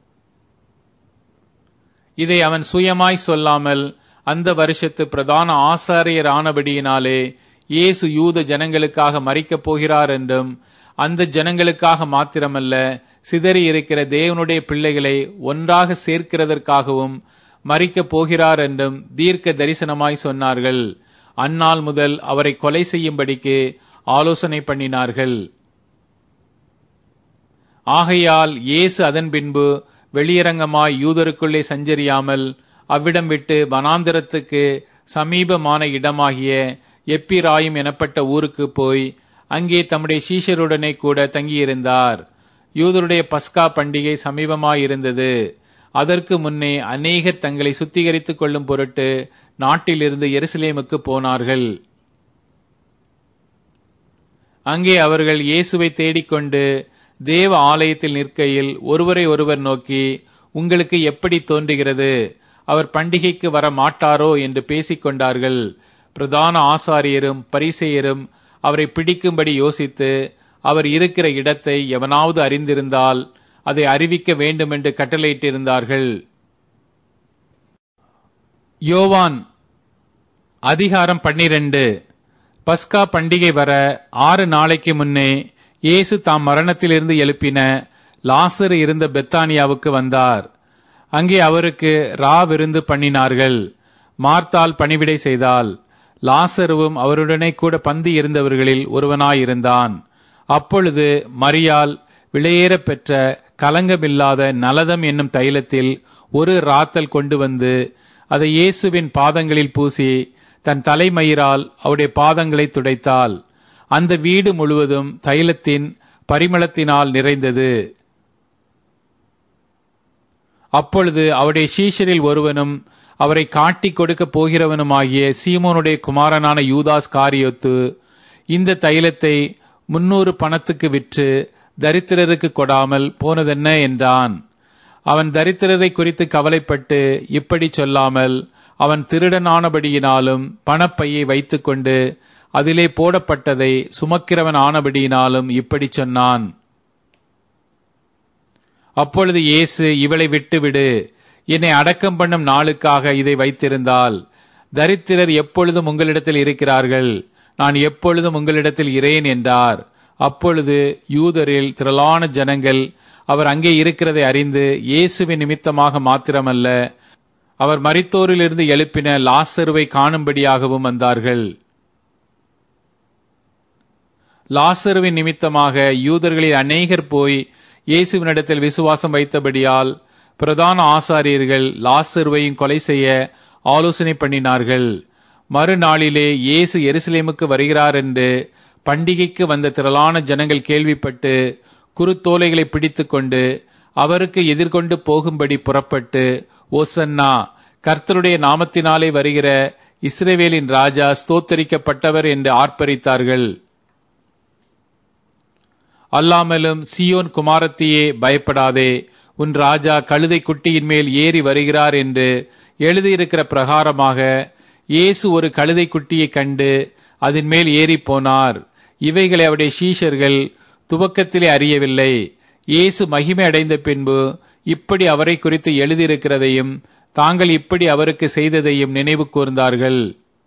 இதை அவன் சுயமாய் சொல்லாமல் அந்த வருஷத்து பிரதான ஆசாரியர் ஆனபடியினாலே இயேசு யூத ஜனங்களுக்காக மரிக்கப் போகிறார் என்றும், அந்த ஜனங்களுக்காக மாத்திரமல்ல, சிதறி இருக்கிற தேவனுடைய பிள்ளைகளை ஒன்றாக சேர்க்கிறதற்காகவும் மரிக்கப் போகிறார் என்றும் தீர்க்க தரிசனமாய் சொன்னார்கள். அந்நாள் முதல் அவரை கொலை செய்யும்படிக்கு ஆலோசனை பண்ணினார்கள். ஆகையால் இயேசு அதன் பின்பு வெளியரங்கமாய் யூதருக்குள்ளே சஞ்சரியாமல் அவ்விடம் விட்டு வனாந்திரத்துக்கு சமீபமான இடமாகிய எப்பிராயிம் எனப்பட்ட ஊருக்கு போய் அங்கே தம்முடைய சீஷருடனே கூட தங்கியிருந்தார். யூதருடைய பஸ்கா பண்டிகை சமீபமாயிருந்தது. அதற்கு முன்னே அநேகர் தங்களை சுத்திகரித்துக் கொள்ளும் பொருட்டு நாட்டிலிருந்து எருசலேமுக்கு போனார்கள். அங்கே அவர்கள் இயேசுவை தேடிக்கொண்டு தேவ ஆலயத்தில் நிற்கையில் ஒருவரை ஒருவர் நோக்கி, உங்களுக்கு எப்படி தோன்றுகிறது? அவர் பண்டிகைக்கு வர மாட்டாரோ என்று பேசிக்கொண்டார்கள். பிரதான ஆசாரியரும் பரிசேயரும் அவரை பிடிக்கும்படி யோசித்து, அவர் இருக்கிற இடத்தை எவனாவது அறிந்திருந்தால் அதை அறிவிக்க வேண்டுமென்று கட்டளையிட்டிருந்தார்கள். யோவான் அதிகாரம் 12. பஸ்கா பண்டிகை வர 6 நாளைக்கு முன்னே இயேசு தாம் மரணத்திலிருந்து எழுப்பின லாசரு இருந்த பெத்தானியாவுக்கு வந்தார். அங்கே அவருக்கு விருந்து பண்ணினார்கள். மார்த்தாள் பணிவிடை செய்தாள். லாசருவும் அவருடனே கூட பந்தி இருந்தவர்களில் ஒருவனாயிருந்தான். அப்பொழுது மரியாள் விலையேற பெற்ற கலங்கமில்லாத நலதம் என்னும் தைலத்தில் ஒரு ராத்தல் கொண்டு வந்து அதை இயேசுவின் பாதங்களில் பூசி தன் தலைமயிரால் அவருடைய பாதங்களை துடைத்தாள். அந்த வீடு முழுவதும் தைலத்தின் பரிமளத்தினால் நிறைந்தது. அப்பொழுது அவருடைய சீஷரில் ஒருவனும் அவரை காட்டிக் கொடுக்க போகிறவனுமாகிய சீமோனுடைய குமாரனான யூதாஸ் காரியோத்து இந்த தைலத்தை 300 பணத்துக்கு விற்று தரித்திரருக்கு கொடாமல் போனதென்ன என்றான். அவன் தரித்திரரை குறித்து கவலைப்பட்டு இப்படி சொல்லாமல், அவன் திருடனானபடியினாலும் பணப்பையை வைத்துக்கொண்டு அதிலே போடப்பட்டதை சுமக்கிறவன் ஆனபடியினாலும் இப்படி சொன்னான். அப்பொழுது இயேசு, இவளை விட்டுவிடு, என்னை அடக்கம் பண்ணும் நாளுக்காக இதை வைத்திருந்தால். தரித்திரர் எப்பொழுதும் உங்களிடத்தில் இருக்கிறார்கள், நான் எப்பொழுதும் உங்களிடத்தில் இரேன் என்றார். அப்பொழுது யூதரில் திரளான ஜனங்கள் அவர் அங்கே இருக்கிறதை அறிந்து இயேசுவின் நிமித்தமாக மாத்திரமல்ல, அவர் மரித்தோரிலிருந்து எழுப்பின லாசருவை காணும்படியாகவும் வந்தார்கள். லாசருவின் நிமித்தமாக யூதர்களில் அநேகர் போய் இயேசுவினிடத்தில் விசுவாசம் வைத்தபடியால் பிரதான ஆசாரியர்கள் லாசருவையும் கொலை செய்ய ஆலோசனை பண்ணினார்கள். மறுநாளிலே இயேசு எருசலேமுக்கு வருகிறார் என்று பண்டிகைக்கு வந்த திரளான ஜனங்கள் கேள்விப்பட்டு குருத்தோலைகளை பிடித்துக்கொண்டு அவருக்கு எதிர்கொண்டு போகும்படி புறப்பட்டு, ஓசன்னா, கர்த்தருடைய நாமத்தினாலே வருகிற இஸ்ரவேலின் ராஜா ஸ்தோத்தரிக்கப்பட்டவர் என்று ஆர்ப்பரித்தார்கள். அல்லாமலும், சீயோன் குமாரத்தியே, பயப்படாதே, உன் ராஜா கழுதை குட்டியின் மேல் ஏறி வருகிறார் என்று எழுதியிருக்கிற பிரகாரமாக இயேசு ஒரு கழுதை குட்டியை கண்டு அதன் மேல் ஏறி போனார். இவைகளை அவருடைய சீஷர்கள் துவக்கத்திலே அறியவில்லை. இயேசு மகிமை அடைந்த பின்பு இப்படி அவரை குறித்து எழுதியிருக்கிறதையும் தாங்கள் இப்படி அவருக்கு செய்ததையும் நினைவு கூர்ந்தார்கள்.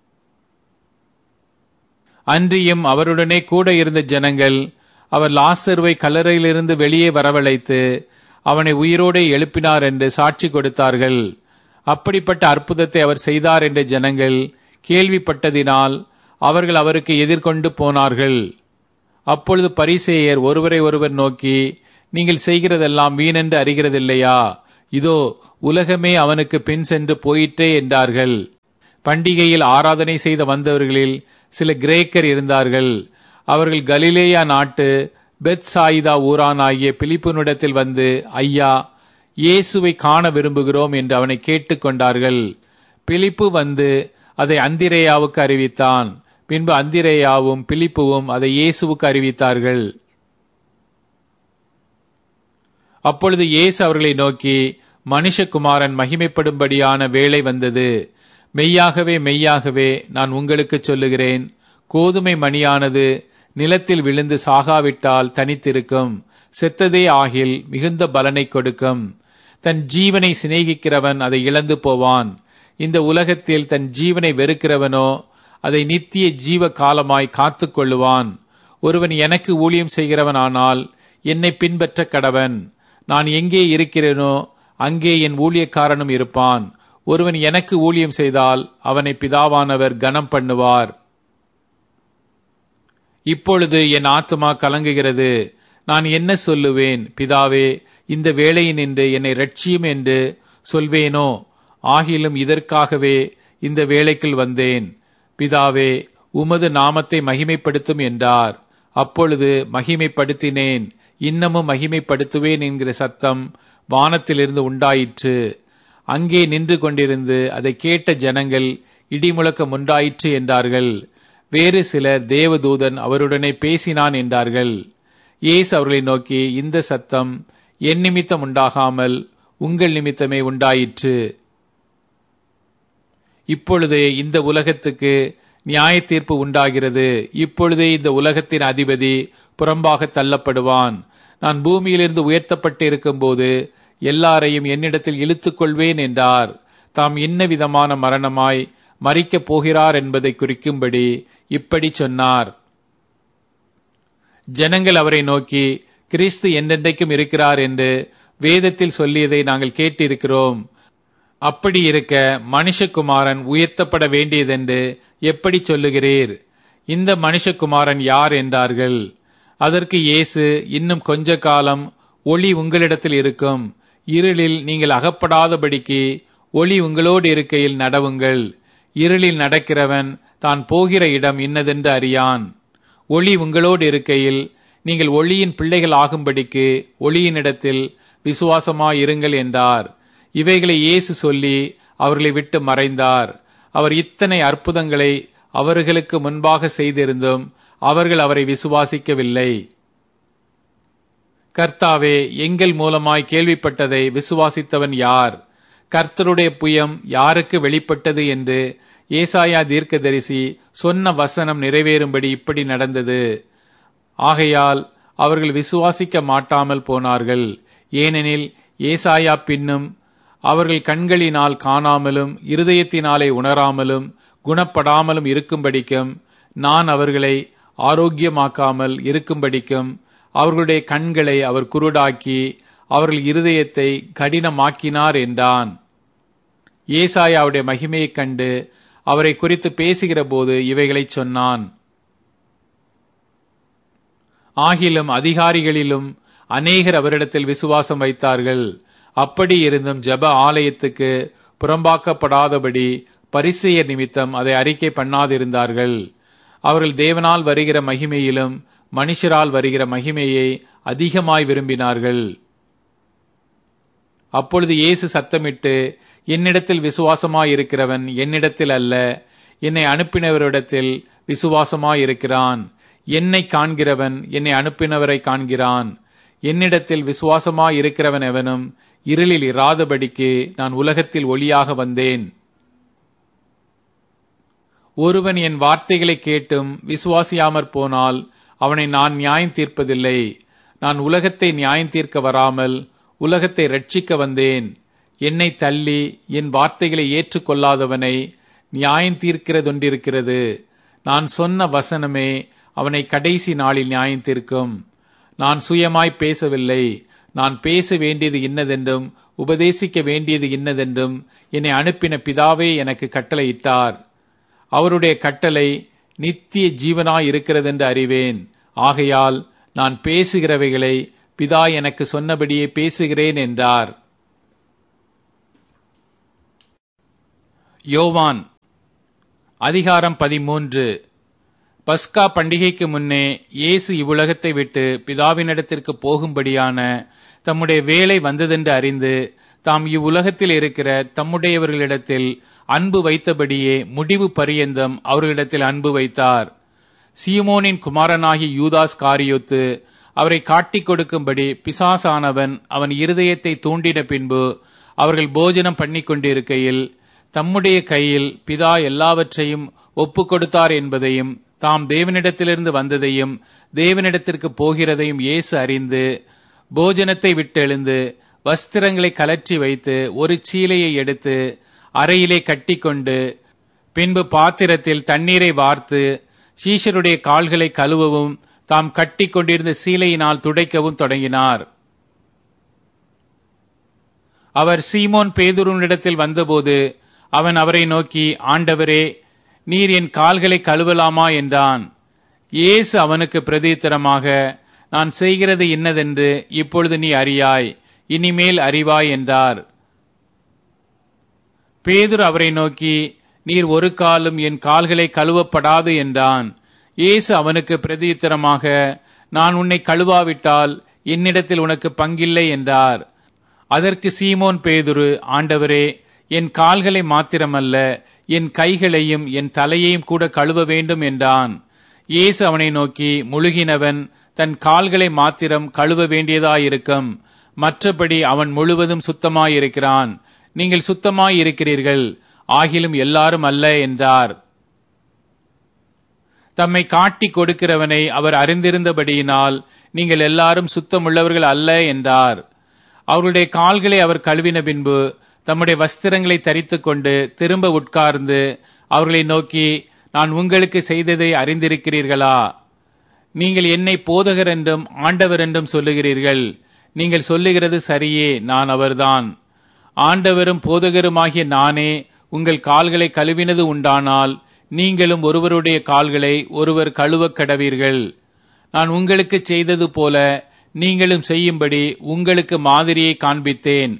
அன்றியும் அவருடனே கூட இருந்த ஜனங்கள் அவர் லாசருவை கல்லறையிலிருந்து வெளியே வரவழைத்து அவனை உயிரோடு எழுப்பினார் என்று சாட்சி கொடுத்தார்கள். அப்படிப்பட்ட அற்புதத்தை அவர் செய்தார் என்ற ஜனங்கள் கேள்விப்பட்டதினால் அவர்கள் அவருக்கு எதிர்கொண்டு போனார்கள். அப்பொழுது பரிசேயர் ஒருவரை ஒருவர் நோக்கி, நீங்கள் செய்கிறதெல்லாம் வீணென்று அறிகிறதில்லையா? இதோ உலகமே அவனுக்கு பின் சென்று போயிற்றே என்றார்கள். பண்டிகையில் ஆராதனை செய்த வந்தவர்களில் சில கிரேக்கர் இருந்தார்கள். அவர்கள் கலிலேயா நாட்டு பெத்சாயிதா ஊரானாகிய பிலிப்புனிடத்தில் வந்து, ஐயா, இயேசுவை காண விரும்புகிறோம் என்று அவனை கேட்டுக்கொண்டார்கள். பிலிப்பு வந்து அதை அந்திரேயாவுக்கு அறிவித்தான். பின்பு அந்திரேயாவும் பிலிப்புவும் அதை இயேசுவுக்கு அறிவித்தார்கள். அப்பொழுது இயேசு அவர்களை நோக்கி, மனுஷகுமாரன் மகிமைப்படும்படியான வேளை வந்தது. மெய்யாகவே மெய்யாகவே நான் உங்களுக்கு சொல்லுகிறேன், கோதுமை மணியானது நிலத்தில் விழுந்து சாகாவிட்டால் தனித்திருக்கும், செத்ததே ஆகில் மிகுந்த பலனை கொடுக்கும். தன் ஜீவனை சிநேகிக்கிறவன் அதை இழந்து போவான். இந்த உலகத்தில் தன் ஜீவனை வெறுக்கிறவனோ அதை நித்திய ஜீவ காலமாய் காத்து கொள்ளுவான். ஒருவன் எனக்கு ஊழியம் செய்கிறவனானால் என்னை பின்பற்ற கடவன். நான் எங்கே இருக்கிறேனோ அங்கே என் ஊழியக்காரனும் இருப்பான். ஒருவன் எனக்கு ஊழியம் செய்தால் அவனை பிதாவானவர் கனம் பண்ணுவார். இப்பொழுது என் ஆத்துமா கலங்குகிறது. நான் என்ன சொல்லுவேன்? பிதாவே, இந்த வேளையினின்று என்னை இரட்சியும் என்று சொல்வேனோ? ஆகிலும் இதற்காகவே இந்த வேளைக்குள் வந்தேன். பிதாவே, உமது நாமத்தை மகிமைப்படுத்தும் என்றார். அப்பொழுது மகிமைப்படுத்தினேன், இன்னமும் மகிமைப்படுத்துவேன் என்கிற சத்தம் வானத்திலிருந்து உண்டாயிற்று. அங்கே நின்று கொண்டிருந்து அதை கேட்ட ஜனங்கள் இடிமுழக்கம் உண்டாயிற்று என்றார்கள். வேறு சிலர் தேவதூதன் அவருடனே பேசினான் என்றார்கள். இயேசு அவர்களை நோக்கி, இந்த சத்தம் என் நிமித்தம் உண்டாகாமல் உங்கள் நிமித்தமே உண்டாயிற்று. இப்பொழுதே இந்த உலகத்துக்கு நியாய தீர்ப்பு உண்டாகிறது. இப்பொழுதே இந்த உலகத்தின் அதிபதி புறம்பாக தள்ளப்படுவான். நான் பூமியிலிருந்து உயர்த்தப்பட்டு இருக்கும்போது எல்லாரையும் என்னிடத்தில் இழுத்துக் கொள்வேன் என்றார். தாம் இன்ன விதமான மரணமாய் மரிக்கப் போகிறார் என்பதை குறிக்கும்படி இப்படி சொன்னார். ஜனங்கள் அவரை நோக்கி, கிறிஸ்து என்றென்றைக்கும் இருக்கிறார் என்று வேதத்தில் சொல்லியதை நாங்கள் கேட்டிருக்கிறோம். அப்படி இருக்க மனுஷகுமாரன் உயர்த்தப்பட வேண்டியதென்று எப்படி சொல்லுகிறீர்? இந்த மனுஷகுமாரன் யார் என்றார்கள். அதற்கு இயேசு, இன்னும் கொஞ்ச காலம் ஒளி உங்களிடத்தில் இருக்கும். இருளில் நீங்கள் அகப்படாதபடிக்கு ஒளி உங்களோடு இருக்கையில் நடவுங்கள். இருளில் நடக்கிறவன் தான் போகிற இடம் இன்னதென்று அறியான். ஒளி உங்களோடு இருக்கையில் நீங்கள் ஒளியின் பிள்ளைகள் ஆகும்படிக்கு ஒளியினிடத்தில் விசுவாசமாயிருங்கள் என்றார். இவைகளை இயேசு சொல்லி அவர்களை விட்டு மறைந்தார். அவர் இத்தனை அற்புதங்களை அவர்களுக்கு முன்பாக செய்திருந்தும் அவர்கள் அவரை விசுவாசிக்கவில்லை. கர்த்தாவே, எங்கள் மூலமாய் கேள்விப்பட்டதை விசுவாசித்தவன் யார்? கர்த்தருடைய புயம் யாருக்கு வெளிப்பட்டது என்று ஏசாயா தீர்க்கதரிசி சொன்ன வசனம் நிறைவேறும்படி இப்படி நடந்தது. ஆகையால் அவர்கள் விசுவாசிக்க மாட்டாமல் போனார்கள். ஏனெனில் ஏசாயா பின்னும் அவர்கள் கண்களினால் காணாமலும் இருதயத்தினாலே உணராமலும் குணப்படாமலும் இருக்கும்படிக்கும், நான் அவர்களை ஆரோக்கியமாக்காமல் இருக்கும்படிக்கும் அவர்களுடைய கண்களை அவர் குருடாக்கி அவர்கள் இருதயத்தை கடினமாக்கினார் என்றான். ஏசாயாவுடைய மகிமையைக் கண்டு அவரை குறித்து பேசுகிற போது இவைகளை சொன்னான். ஆகிலும் அதிகாரிகளிலும் அநேகர் அவரிடத்தில் விசுவாசம் வைத்தார்கள். அப்படி இருந்தும் ஜெப ஆலயத்துக்கு புறம்பாக்கப்படாதபடி பரிசேயர் நிமித்தம் அதை அறிக்கை பண்ணாதிருந்தார்கள். அவர்கள் தேவனால் வருகிற மகிமையிலும் மனுஷரால் வருகிற மகிமையை அதிகமாய் விரும்பினார்கள். அப்பொழுது இயேசு சத்தமிட்டு, என்னிடத்தில் விசுவாசமாயிருக்கிறவன் என்னிடத்தில் அல்ல, என்னை அனுப்பினவரிடத்தில் விசுவாசமாயிருக்கிறான். என்னை காண்கிறவன் என்னை அனுப்பினவரை காண்கிறான். என்னிடத்தில் விசுவாசமாயிருக்கிறவன் எவனும் இருளில் இராதபடிக்கு நான் உலகத்தில் ஒளியாக வந்தேன். ஒருவன் என் வார்த்தைகளை கேட்டும் விசுவாசியாமற் போனால் அவனை நான் நியாயம் தீர்ப்பதில்லை. நான் உலகத்தை நியாயம் தீர்க்க வராமல் உலகத்தை ரட்சிக்க வந்தேன். என்னை தள்ளி என் வார்த்தைகளை ஏற்றுக்கொள்ளாதவனை நியாயம் தீர்க்கிறதொன்றிருக்கிறது. நான் சொன்ன வசனமே அவனை கடைசி நாளில் நியாயம் தீர்க்கும். நான் சுயமாய் பேசவில்லை. நான் பேச வேண்டியது இன்னதென்றும் உபதேசிக்க வேண்டியது இன்னதென்றும் என்னை அனுப்பின பிதாவே எனக்கு கட்டளையிட்டார். அவருடைய கட்டளை நித்திய ஜீவனாய் இருக்கிறதென்று அறிவேன். ஆகையால் நான் பேசுகிறவைகளை பிதா எனக்கு சொன்னபடியே பேசுகிறேன் என்றார். யோவான் அதிகாரம் 13. பஸ்கா பண்டிகைக்கு முன்னே இயேசு இவ்வுலகத்தை விட்டு பிதாவினிடத்திற்கு போகும்படியான தம்முடைய வேலை வந்ததென்று அறிந்து தாம் இவ்வுலகத்தில் இருக்கிற தம்முடையவர்களிடத்தில் அன்பு வைத்தபடியே முடிவு பரியந்தம் அவர்களிடத்தில் அன்பு வைத்தார். சீமோனின் குமாரனாகிய யூதாஸ் காரியோத்து அவரை காட்டிக் கொடுக்கும்படி பிசாசானவன் அவன் இருதயத்தை தூண்டின பின்பு அவர்கள் போஜனம் பண்ணி கொண்டிருக்கையில் தம்முடைய கையில் பிதா எல்லாவற்றையும் ஒப்பு கொடுத்தார் என்பதையும் தாம் தேவனிடத்திலிருந்து வந்ததையும் தேவனிடத்திற்கு போகிறதையும் இயேசு அறிந்து போஜனத்தை விட்டெழுந்து வஸ்திரங்களை கலற்றி வைத்து ஒரு சீலையை எடுத்து அறையிலே கட்டிக்கொண்டு பின்பு பாத்திரத்தில் தண்ணீரை வார்த்து சீஷருடைய கால்களை கழுவவும் தாம் கட்டி கொண்டிருந்த சீலையினால் துடைக்கவும் தொடங்கினார். அவர் சீமோன் பேதுருவினிடத்தில் வந்தபோது அவன் அவரை நோக்கி, ஆண்டவரே, நீர் என் கால்களை கழுவலாமா என்றான். இயேசு அவனுக்கு பிரதியுத்தரமாக, நான் செய்கிறது இன்னதென்று இப்பொழுது நீ அறியாய், இனிமேல் அறிவாய் என்றார். பேதுரு அவரை நோக்கி, நீர் ஒரு காலும் என் கால்களை கழுவப்படாது என்றான். இயேசு அவனுக்கு பிரதியுத்தரமாக, நான் உன்னை கழுவாவிட்டால் என்னிடத்தில் உனக்கு பங்கில்லை என்றார். அதற்கு சீமோன் பேதுரு, ஆண்டவரே, என் கால்களை மாத்திரமல்ல என் கைகளையும் என் தலையையும் கூட கழுவ வேண்டும் என்றான். இயேசு அவனை நோக்கி, முழுகினவன் தன் கால்களை மாத்திரம் கழுவ வேண்டியதாயிருக்கும், மற்றபடி அவன் முழுவதும் சுத்தமாயிருக்கிறான். நீங்கள் சுத்தமாயிருக்கிறீர்கள், ஆகிலும் எல்லாரும் அல்ல என்றார். தம்மை காட்டிக் கொடுக்கிறவனை அவர் அறிந்திருந்தபடியினால் நீங்கள் எல்லாரும் சுத்தமுள்ளவர்கள் அல்ல என்றார். அவருடைய கால்களை அவர் கழுவின பின்பு தம்முடைய வஸ்திரங்களை தரித்துக் கொண்டு திரும்ப உட்கார்ந்து அவர்களை நோக்கி, நான் உங்களுக்கு செய்ததை அறிந்திருக்கிறீர்களா? நீங்கள் என்னை போதகர் என்றும் ஆண்டவர் என்றும் சொல்லுகிறீர்கள். நீங்கள் சொல்லுகிறது சரியே, நான் அவர்தான். ஆண்டவரும் போதகருமாகிய நானே உங்கள் கால்களை கழுவினது உண்டானால் நீங்களும் ஒருவருடைய கால்களை ஒருவர் கழுவக் கடவீர்கள். நான் உங்களுக்கு செய்தது போல நீங்களும் செய்யும்படி உங்களுக்கு மாதிரியை காண்பித்தேன்.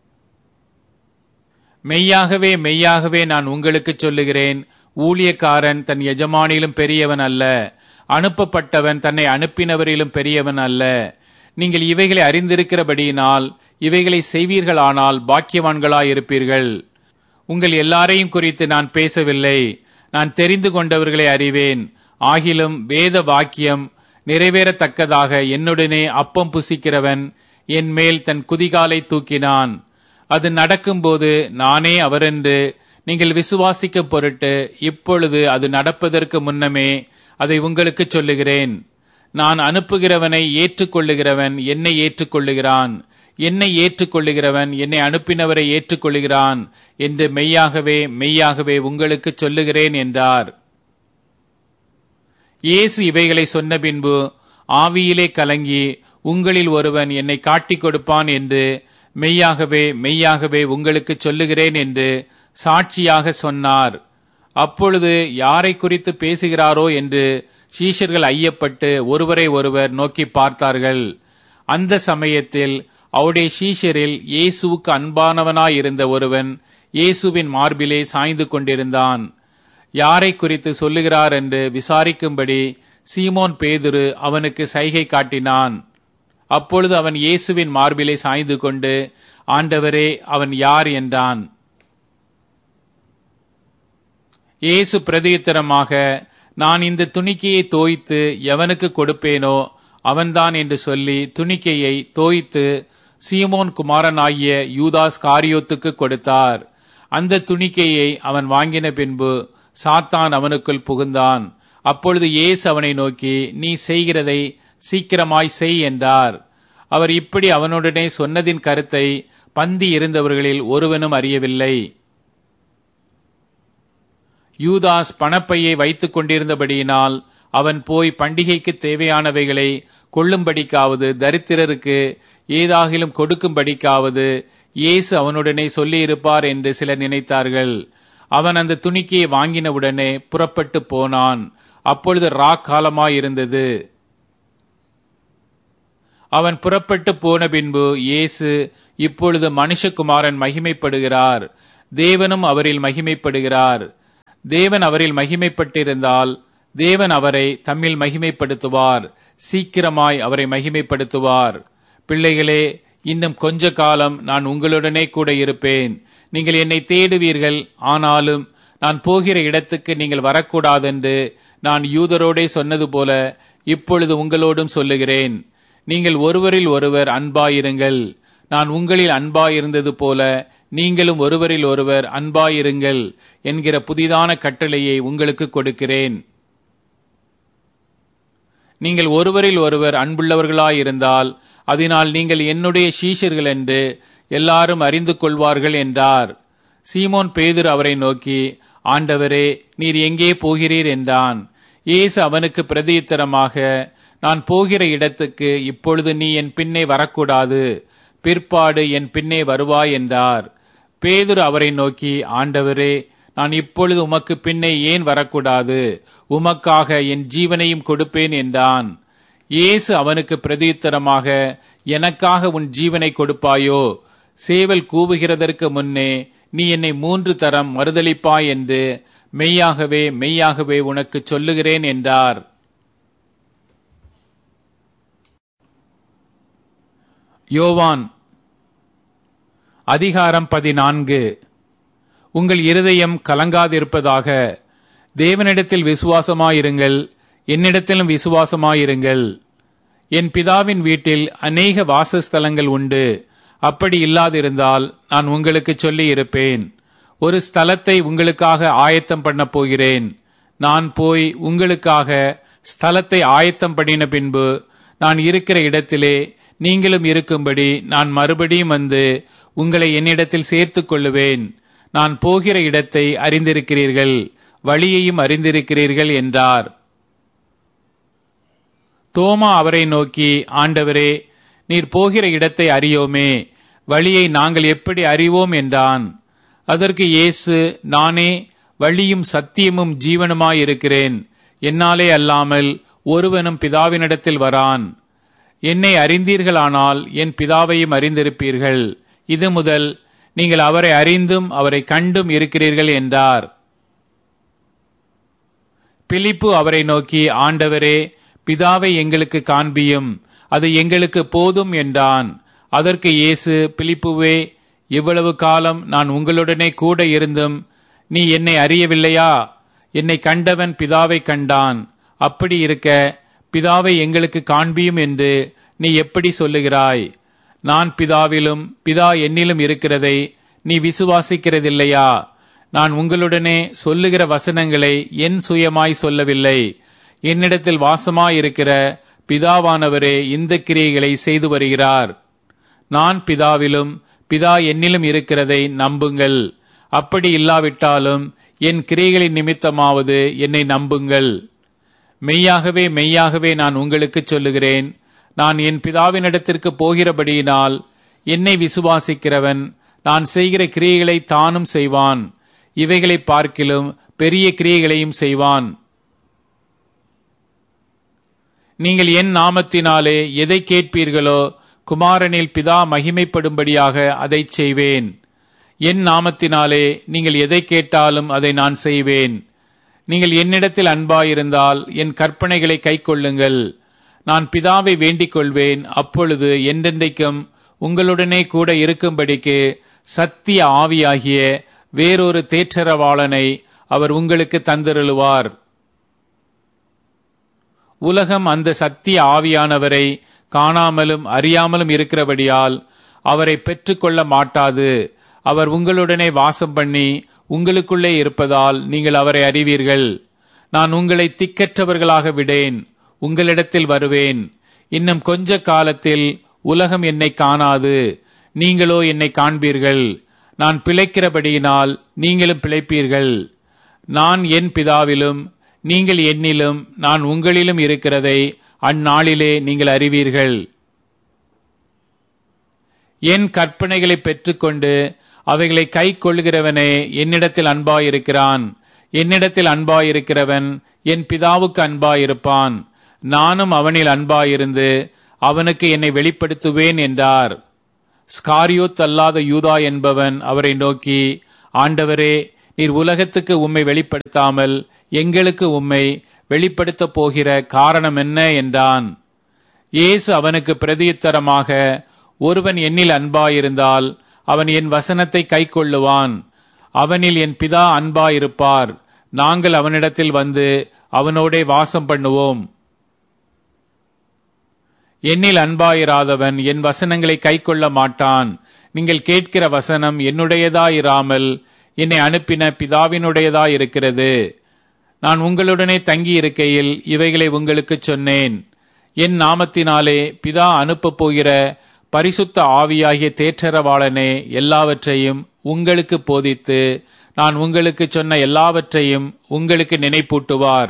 மெய்யாகவே மெய்யாகவே நான் உங்களுக்கு சொல்லுகிறேன், ஊழியக்காரன் தன் எஜமானிலும் பெரியவன் அல்ல, அனுப்பப்பட்டவன் தன்னை அனுப்பினவரிலும் பெரியவன் அல்ல. நீங்கள் இவைகளை அறிந்திருக்கிறபடியினால் இவைகளை செய்வீர்களானால் பாக்கியவான்களாயிருப்பீர்கள். உங்கள் எல்லாரையும் குறித்து நான் பேசவில்லை, நான் தெரிந்து கொண்டவர்களை அறிவேன். ஆகிலும் வேத வாக்கியம் நிறைவேறத்தக்கதாக என்னுடனே அப்பம் புசிக்கிறவன் என் மேல் தன் குதிகாலை தூக்கினான். அது நடக்கும்போது நானே அவரென்று நீங்கள் விசுவாசிக்க பொருட்டு இப்பொழுது அது நடப்பதற்கு முன்னமே அதை உங்களுக்கு சொல்லுகிறேன். நான் அனுப்புகிறவனை ஏற்றுக்கொள்ளுகிறவன் என்னை ஏற்றுக்கொள்ளுகிறான், என்னை ஏற்றுக்கொள்ளுகிறவன் என்னை அனுப்பினவரை ஏற்றுக்கொள்ளுகிறான் என்று மெய்யாகவே மெய்யாகவே உங்களுக்கு சொல்லுகிறேன் என்றார். இயேசு இவைகளை சொன்ன பின்பு ஆவியிலே கலங்கி, உங்களில் ஒருவன் என்னை காட்டிக் கொடுப்பான் என்று மெய்யாகவே மெய்யாகவே உங்களுக்கு சொல்லுகிறேன் என்று சாட்சியாக சொன்னார். அப்பொழுது யாரை குறித்து பேசுகிறாரோ என்று சீஷர்கள் ஐயப்பட்டு ஒருவரை ஒருவர் நோக்கி பார்த்தார்கள். அந்த சமயத்தில் அவருடைய சீஷரில் இயேசுவுக்கு அன்பானவனாயிருந்த ஒருவன் இயேசுவின் மார்பிலே சாய்ந்து கொண்டிருந்தான். யாரை குறித்து சொல்லுகிறார் என்று விசாரிக்கும்படி சீமோன் பேதுரு அவனுக்கு சைகை காட்டினான். அப்பொழுது அவன் இயேசுவின் மார்பிலே சாய்ந்து கொண்டு, ஆண்டவரே, அவன் யார் என்றான். இயேசு பிரதியுத்தரமாக, நான் இந்த துணிக்கையை தோய்த்து எவனுக்கு கொடுப்பேனோ அவன்தான் என்று சொல்லி துணிக்கையை தோய்த்து சீமோன் குமாரனாகிய யூதாஸ் காரியோத்துக்கு கொடுத்தார். அந்த துணிக்கையை அவன் வாங்கின பின்பு சாத்தான் அவனுக்குள் புகுந்தான். அப்பொழுது இயேசு அவனை நோக்கி, நீ செய்கிறதை சீக்கிரமாய் செய் என்றார். அவர் இப்படி அவனுடனே சொன்னதின் கருத்தை பந்தி இருந்தவர்களில் ஒருவனும் அறியவில்லை. யூதாஸ் பணப்பையை வைத்துக் கொண்டிருந்தபடியினால் அவன் போய் பண்டிகைக்கு தேவையானவைகளை கொள்ளும்படிக்காவது தரித்திரருக்கு ஏதாகிலும் கொடுக்கும்படிக்காவது இயேசு அவனுடனே சொல்லியிருப்பார் என்று சிலர் நினைத்தார்கள். அவன் அந்த துணிக்கையை வாங்கினவுடனே புறப்பட்டு போனான். அப்பொழுது ராக்காலமாயிருந்தது. அவன் புறப்பட்டு போன பின்பு இயேசு, இப்பொழுது மனுஷகுமாரன் மகிமைப்படுகிறார், தேவனும் அவரில் மகிமைப்படுகிறார். தேவன் அவரில் மகிமைப்பட்டிருந்தால் தேவன் அவரை தம்மில் மகிமைப்படுத்துவார், சீக்கிரமாய் அவரை மகிமைப்படுத்துவார். பிள்ளைகளே, இன்னும் கொஞ்ச காலம் நான் உங்களுடனே கூட இருப்பேன். நீங்கள் என்னை தேடுவீர்கள், ஆனாலும் நான் போகிற இடத்துக்கு நீங்கள் வரக்கூடாதென்று நான் யூதரோடே சொன்னது போல இப்பொழுது உங்களோடும் சொல்லுகிறேன். நீங்கள் ஒருவரில் ஒருவர் அன்பாயிருங்கள். நான் உங்களில் அன்பாயிருந்தது போல நீங்களும் ஒருவரில் ஒருவர் அன்பாயிருங்கள் என்கிற புதிதான கட்டளையை உங்களுக்கு கொடுக்கிறேன். நீங்கள் ஒருவரில் ஒருவர் அன்புள்ளவர்களாயிருந்தால் அதனால் நீங்கள் என்னுடைய சீஷர்கள் என்று எல்லாரும் அறிந்து கொள்வார்கள் என்றார். சீமோன் பேதுரு அவரை நோக்கி, ஆண்டவரே, நீர் எங்கே போகிறீர் என்றான். இயேசு அவனுக்கு பிரதியுத்தரமாக, நான் போகிற இடத்துக்கு இப்பொழுது நீ என் பின்னே வரக்கூடாது, பிற்பாடு என் பின்னே வருவாய் என்றார். பேதுரு அவரை நோக்கி, ஆண்டவரே, நான் இப்பொழுது உமக்கு பின்னே ஏன் வரக்கூடாது? உமக்காக என் ஜீவனையும் கொடுப்பேன் என்றான். இயேசு அவனுக்கு பிரதியுத்தரமாக, எனக்காக உன் ஜீவனை கொடுப்பாயோ? சேவல் கூவுகிறதற்கு முன்னே நீ என்னை 3 தரம் மறுதலிப்பாய் என்று மெய்யாகவே மெய்யாகவே உனக்கு சொல்லுகிறேன் என்றார். யோவான் அதிகாரம் 14. உங்கள் இருதயம் கலங்காதிருப்பதாக. தேவனிடத்தில் விசுவாசமாயிருங்கள், என்னிடத்திலும் விசுவாசமாயிருங்கள். என் பிதாவின் வீட்டில் அநேக வாசஸ்தலங்கள் உண்டு. அப்படி இல்லாதிருந்தால் நான் உங்களுக்கு சொல்லி இருப்பேன். ஒரு ஸ்தலத்தை உங்களுக்காக ஆயத்தம் பண்ண போகிறேன். நான் போய் உங்களுக்காக ஸ்தலத்தை ஆயத்தம் பண்ணின பின்பு நான் இருக்கிற இடத்திலே நீங்களும் இருக்கும்படி நான் மறுபடியும் வந்து உங்களை என்னிடத்தில் சேர்த்துக் கொள்ளுவேன். நான் போகிற இடத்தை அறிந்திருக்கிறீர்கள், வழியையும் அறிந்திருக்கிறீர்கள் என்றார். தோமா அவரை நோக்கி, ஆண்டவரே, நீர் போகிற இடத்தை அறியோமே, வழியை நாங்கள் எப்படி அறிவோம் என்றான். அதற்கு இயேசு, நானே வழியும் சத்தியமும் ஜீவனுமாயிருக்கிறேன். என்னாலே அல்லாமல் ஒருவனும் பிதாவினிடத்தில் வரான். என்னை அறிந்தீர்களானால் என் பிதாவையும் அறிந்திருப்பீர்கள். இது முதல் நீங்கள் அவரை அறிந்தும் அவரை கண்டும் இருக்கிறீர்கள் என்றார். பிலிப்பு அவரை நோக்கி, ஆண்டவரே, பிதாவை எங்களுக்கு காண்பியும், அது எங்களுக்கு போதும் என்றான். அதற்கு இயேசு, பிலிப்புவே, இவ்வளவு காலம் நான் உங்களுடனே கூட இருந்தும் நீ என்னை அறியவில்லையா? என்னை கண்டவன் பிதாவை கண்டான். அப்படி இருக்க பிதாவை எங்களுக்கு காண்பியும் என்று நீ எப்படி சொல்லுகிறாய்? நான் பிதாவிலும் பிதா என்னிலும் இருக்கிறதை நீ விசுவாசிக்கிறதில்லையா? நான் உங்களுடனே சொல்லுகிற வசனங்களை என் சுயமாய் சொல்லவில்லை. என்னிடத்தில் வாசமாயிருக்கிற பிதாவானவரே இந்த கிரியைகளை செய்து வருகிறார். நான் பிதாவிலும் பிதா என்னிலும் இருக்கிறதை நம்புங்கள். அப்படி இல்லாவிட்டாலும் என் கிரியைகளின் நிமித்தமாவது என்னை நம்புங்கள். மெய்யாகவே மெய்யாகவே நான் உங்களுக்கு சொல்லுகிறேன், நான் என் பிதாவினிடத்திற்கு போகிறபடியினால் என்னை விசுவாசிக்கிறவன் நான் செய்கிற கிரியைகளை தானும் செய்வான், இவைகளை பார்க்கிலும் பெரிய கிரியைகளையும் செய்வான். நீங்கள் என் நாமத்தினாலே எதை கேட்பீர்களோ குமாரனில் பிதா மகிமைப்படும்படியாக அதை செய்வேன். என் நாமத்தினாலே நீங்கள் எதை கேட்டாலும் அதை நான் செய்வேன். நீங்கள் என்னிடத்தில் அன்பாயிருந்தால் என் கற்பனைகளை கைக்கொள்ளுங்கள். நான் பிதாவை வேண்டிக் கொள்வேன், அப்பொழுது என்றென்றைக்கும் உங்களுடனே கூட இருக்கும்படிக்கு சத்திய ஆவியாகிய வேறொரு தேற்றரவாளனை அவர் உங்களுக்கு தந்தருளுவார். உலகம் அந்த சத்திய ஆவியானவரை காணாமலும் அறியாமலும் இருக்கிறபடியால் அவரை பெற்றுக்கொள்ள மாட்டாது. அவர் உங்களுடனே வாசம் பண்ணி உங்களுக்குள்ளே இருப்பதால் நீங்கள் அவரை அறிவீர்கள். நான் உங்களை திக்கற்றவர்களாக விடேன், உங்களிடத்தில் வருவேன். இன்னும் கொஞ்ச காலத்தில் உலகம் என்னை காணாது, நீங்களோ என்னை காண்பீர்கள். நான் பிழைக்கிறபடியினால் நீங்களும் பிழைப்பீர்கள். நான் என் பிதாவிலும் நீங்கள் என்னிலும் நான் உங்களிலும் இருக்கிறதை அந்நாளிலே நீங்கள் அறிவீர்கள். என் கற்பனைகளை பெற்றுக்கொண்டு அவைகளை கை கொள்கிறவனே என்னிடத்தில் அன்பாயிருக்கிறான். என்னிடத்தில் அன்பாயிருக்கிறவன் என் பிதாவுக்கு அன்பாயிருப்பான். நானும் அவனில் அன்பாயிருந்து அவனுக்கு என்னை வெளிப்படுத்துவேன் என்றார். ஸ்காரியோத் அல்லாத யூதா என்பவன் அவரை நோக்கி, ஆண்டவரே, நீர் உலகத்துக்கு உம்மை வெளிப்படுத்தாமல் எங்களுக்கு உம்மை வெளிப்படுத்தப் போகிற காரணம் என்ன என்றான். இயேசு அவனுக்கு பிரதியுத்தரமாக, ஒருவன் என்னில் அன்பாயிருந்தால் அவன் என் வசனத்தை கைக்கொள்ளுவான். அவனில் என் பிதா அன்பாயிருப்பார். நாங்கள் அவனிடத்தில் வந்து அவனோடே வாசம் பண்ணுவோம். என்னில் அன்பாயிராதவன் என் வசனங்களை கைக்கொள்ள மாட்டான். நீங்கள் கேட்கிற வசனம் என்னுடையதாயிராமல் என்னை அனுப்பின பிதாவினுடையதாயிருக்கிறது. நான் உங்களுடனே தங்கி இருக்கையில் இவைகளை உங்களுக்கு சொன்னேன். என் நாமத்தினாலே பிதா அனுப்பப் போகிற பரிசுத்த ஆவியாகிய தேற்றரவாளனே எல்லாவற்றையும் உங்களுக்கு போதித்து நான் உங்களுக்கு சொன்ன எல்லாவற்றையும் உங்களுக்கு நினைப்பூட்டுவார்.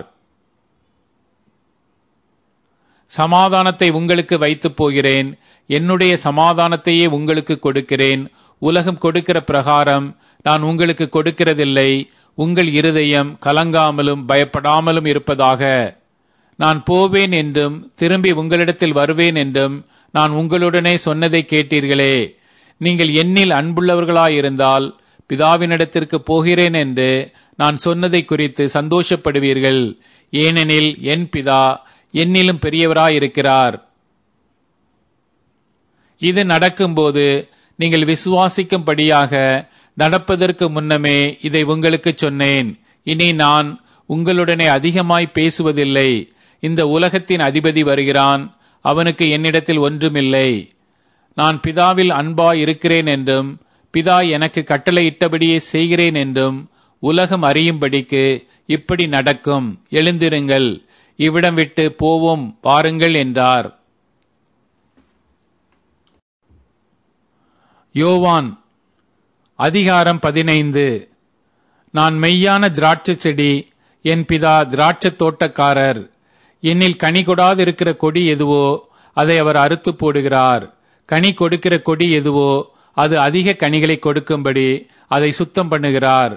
சமாதானத்தை உங்களுக்கு வைத்துப் போகிறேன், என்னுடைய சமாதானத்தையே உங்களுக்கு கொடுக்கிறேன். உலகம் கொடுக்கிற பிரகாரம் நான் உங்களுக்கு கொடுக்கிறதில்லை. உங்கள் இருதயம் கலங்காமலும் பயப்படாமலும் இருப்பதாக. நான் போவேன் என்றும் திரும்பி உங்களிடத்தில் வருவேன் என்றும் நான் உங்களுடனே சொன்னதை கேட்டீர்களே. நீங்கள் என்னில் அன்புள்ளவர்களாயிருந்தால் பிதாவினிடத்திற்கு போகிறேன் என்று நான் சொன்னதை குறித்து சந்தோஷப்படுவீர்கள். ஏனெனில் என் பிதா என்னிலும் பெரியவராயிருக்கிறார். இது நடக்கும்போது நீங்கள் விசுவாசிக்கும்படியாக நடப்பதற்கு முன்னமே இதை உங்களுக்கு சொன்னேன். இனி நான் உங்களுடனே அதிகமாய் பேசுவதில்லை. இந்த உலகத்தின் அதிபதி வருகிறான், அவனுக்கு என்னிடத்தில் ஒன்றுமில்லை. நான் பிதாவில் அன்பாய் இருக்கிறேன் என்றும் பிதா எனக்கு கட்டளையிட்டபடியே செய்கிறேன் என்றும் உலகம் அறியும்படிக்கு இப்படி நடக்கும். எழுந்திருங்கள், இவ்விடம் விட்டு போவோம் பாருங்கள் என்றார். யோவான் அதிகாரம் 15. நான் மெய்யான திராட்சை செடி, என் பிதா திராட்சை தோட்டக்காரர். என்னில் கனி கொடாதிருக்கிற கொடி எதுவோ அதை அவர் அறுத்து போடுகிறார். கனி கொடுக்கிற கொடி எதுவோ அது அதிக கனிகளை கொடுக்கும்படி அதை சுத்தம் பண்ணுகிறார்.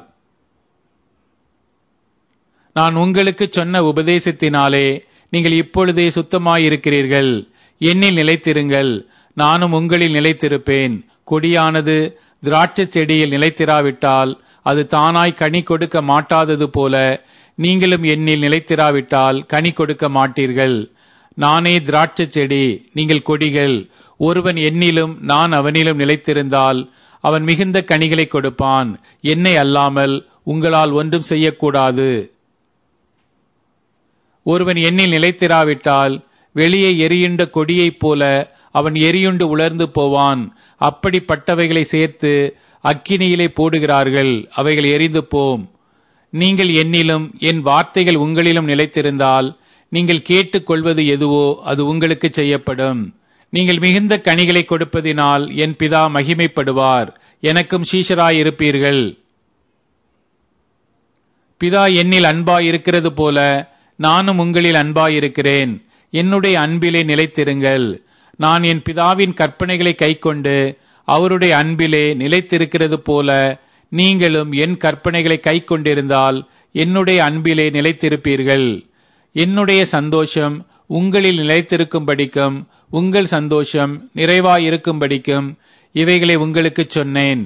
நான் உங்களுக்கு சொன்ன உபதேசத்தினாலே நீங்கள் இப்பொழுதே சுத்தமாயிருக்கிறீர்கள். என்னில் நிலைத்திருங்கள், நானும் உங்களில் நிலைத்திருப்பேன். கொடியானது திராட்சை செடியில் நிலைத்திராவிட்டால் அது தானாய் கனி கொடுக்க மாட்டாதது போல நீங்களும் என்னில் நிலைத்திராவிட்டால் கனி கொடுக்க மாட்டீர்கள். நானே திராட்சை செடி, நீங்கள் கொடிகள். ஒருவன் என்னிலும் நான் அவனிலும் நிலைத்திருந்தால் அவன் மிகுந்த கனிகளை கொடுப்பான். என்னை அல்லாமல் உங்களால் ஒன்றும் செய்யக்கூடாது. ஒருவன் என்னில் நிலைத்திராவிட்டால் வெளியே எரியுண்ட கொடியைப் போல அவன் எரியுண்டு உலர்ந்து போவான். அப்படிப்பட்டவைகளை சேர்த்து அக்கினியிலே போடுகிறார்கள், அவைகள் எரிந்து போம். நீங்கள் என்னிலும் என் வார்த்தைகள் உங்களிலும் நிலைத்திருந்தால் நீங்கள் கேட்டுக்கொள்வது எதுவோ அது உங்களுக்கு செய்யப்படும். நீங்கள் மிகுந்த கனிகளை கொடுப்பதினால் என் பிதா மகிமைப்படுவார். எனக்கும் சீஷராயிருப்பீர்கள். பிதா என்னில் அன்பாயிருக்கிறது போல நானும் உங்களில் அன்பாயிருக்கிறேன். என்னுடைய அன்பிலே நிலைத்திருங்கள். நான் என் பிதாவின் கற்பனைகளை கைக்கொண்டு அவருடைய அன்பிலே நிலைத்திருக்கிறது போல நீங்களும் என் கற்பனைகளை கைக்கொண்டிருந்தால் என்னுடைய அன்பிலே நிலைத்திருப்பீர்கள். என்னுடைய சந்தோஷம் உங்களில் நிலைத்திருக்கும்படிக்கும் உங்கள் சந்தோஷம் நிறைவாயிருக்கும்படிக்கும் இவைகளை உங்களுக்கு சொன்னேன்.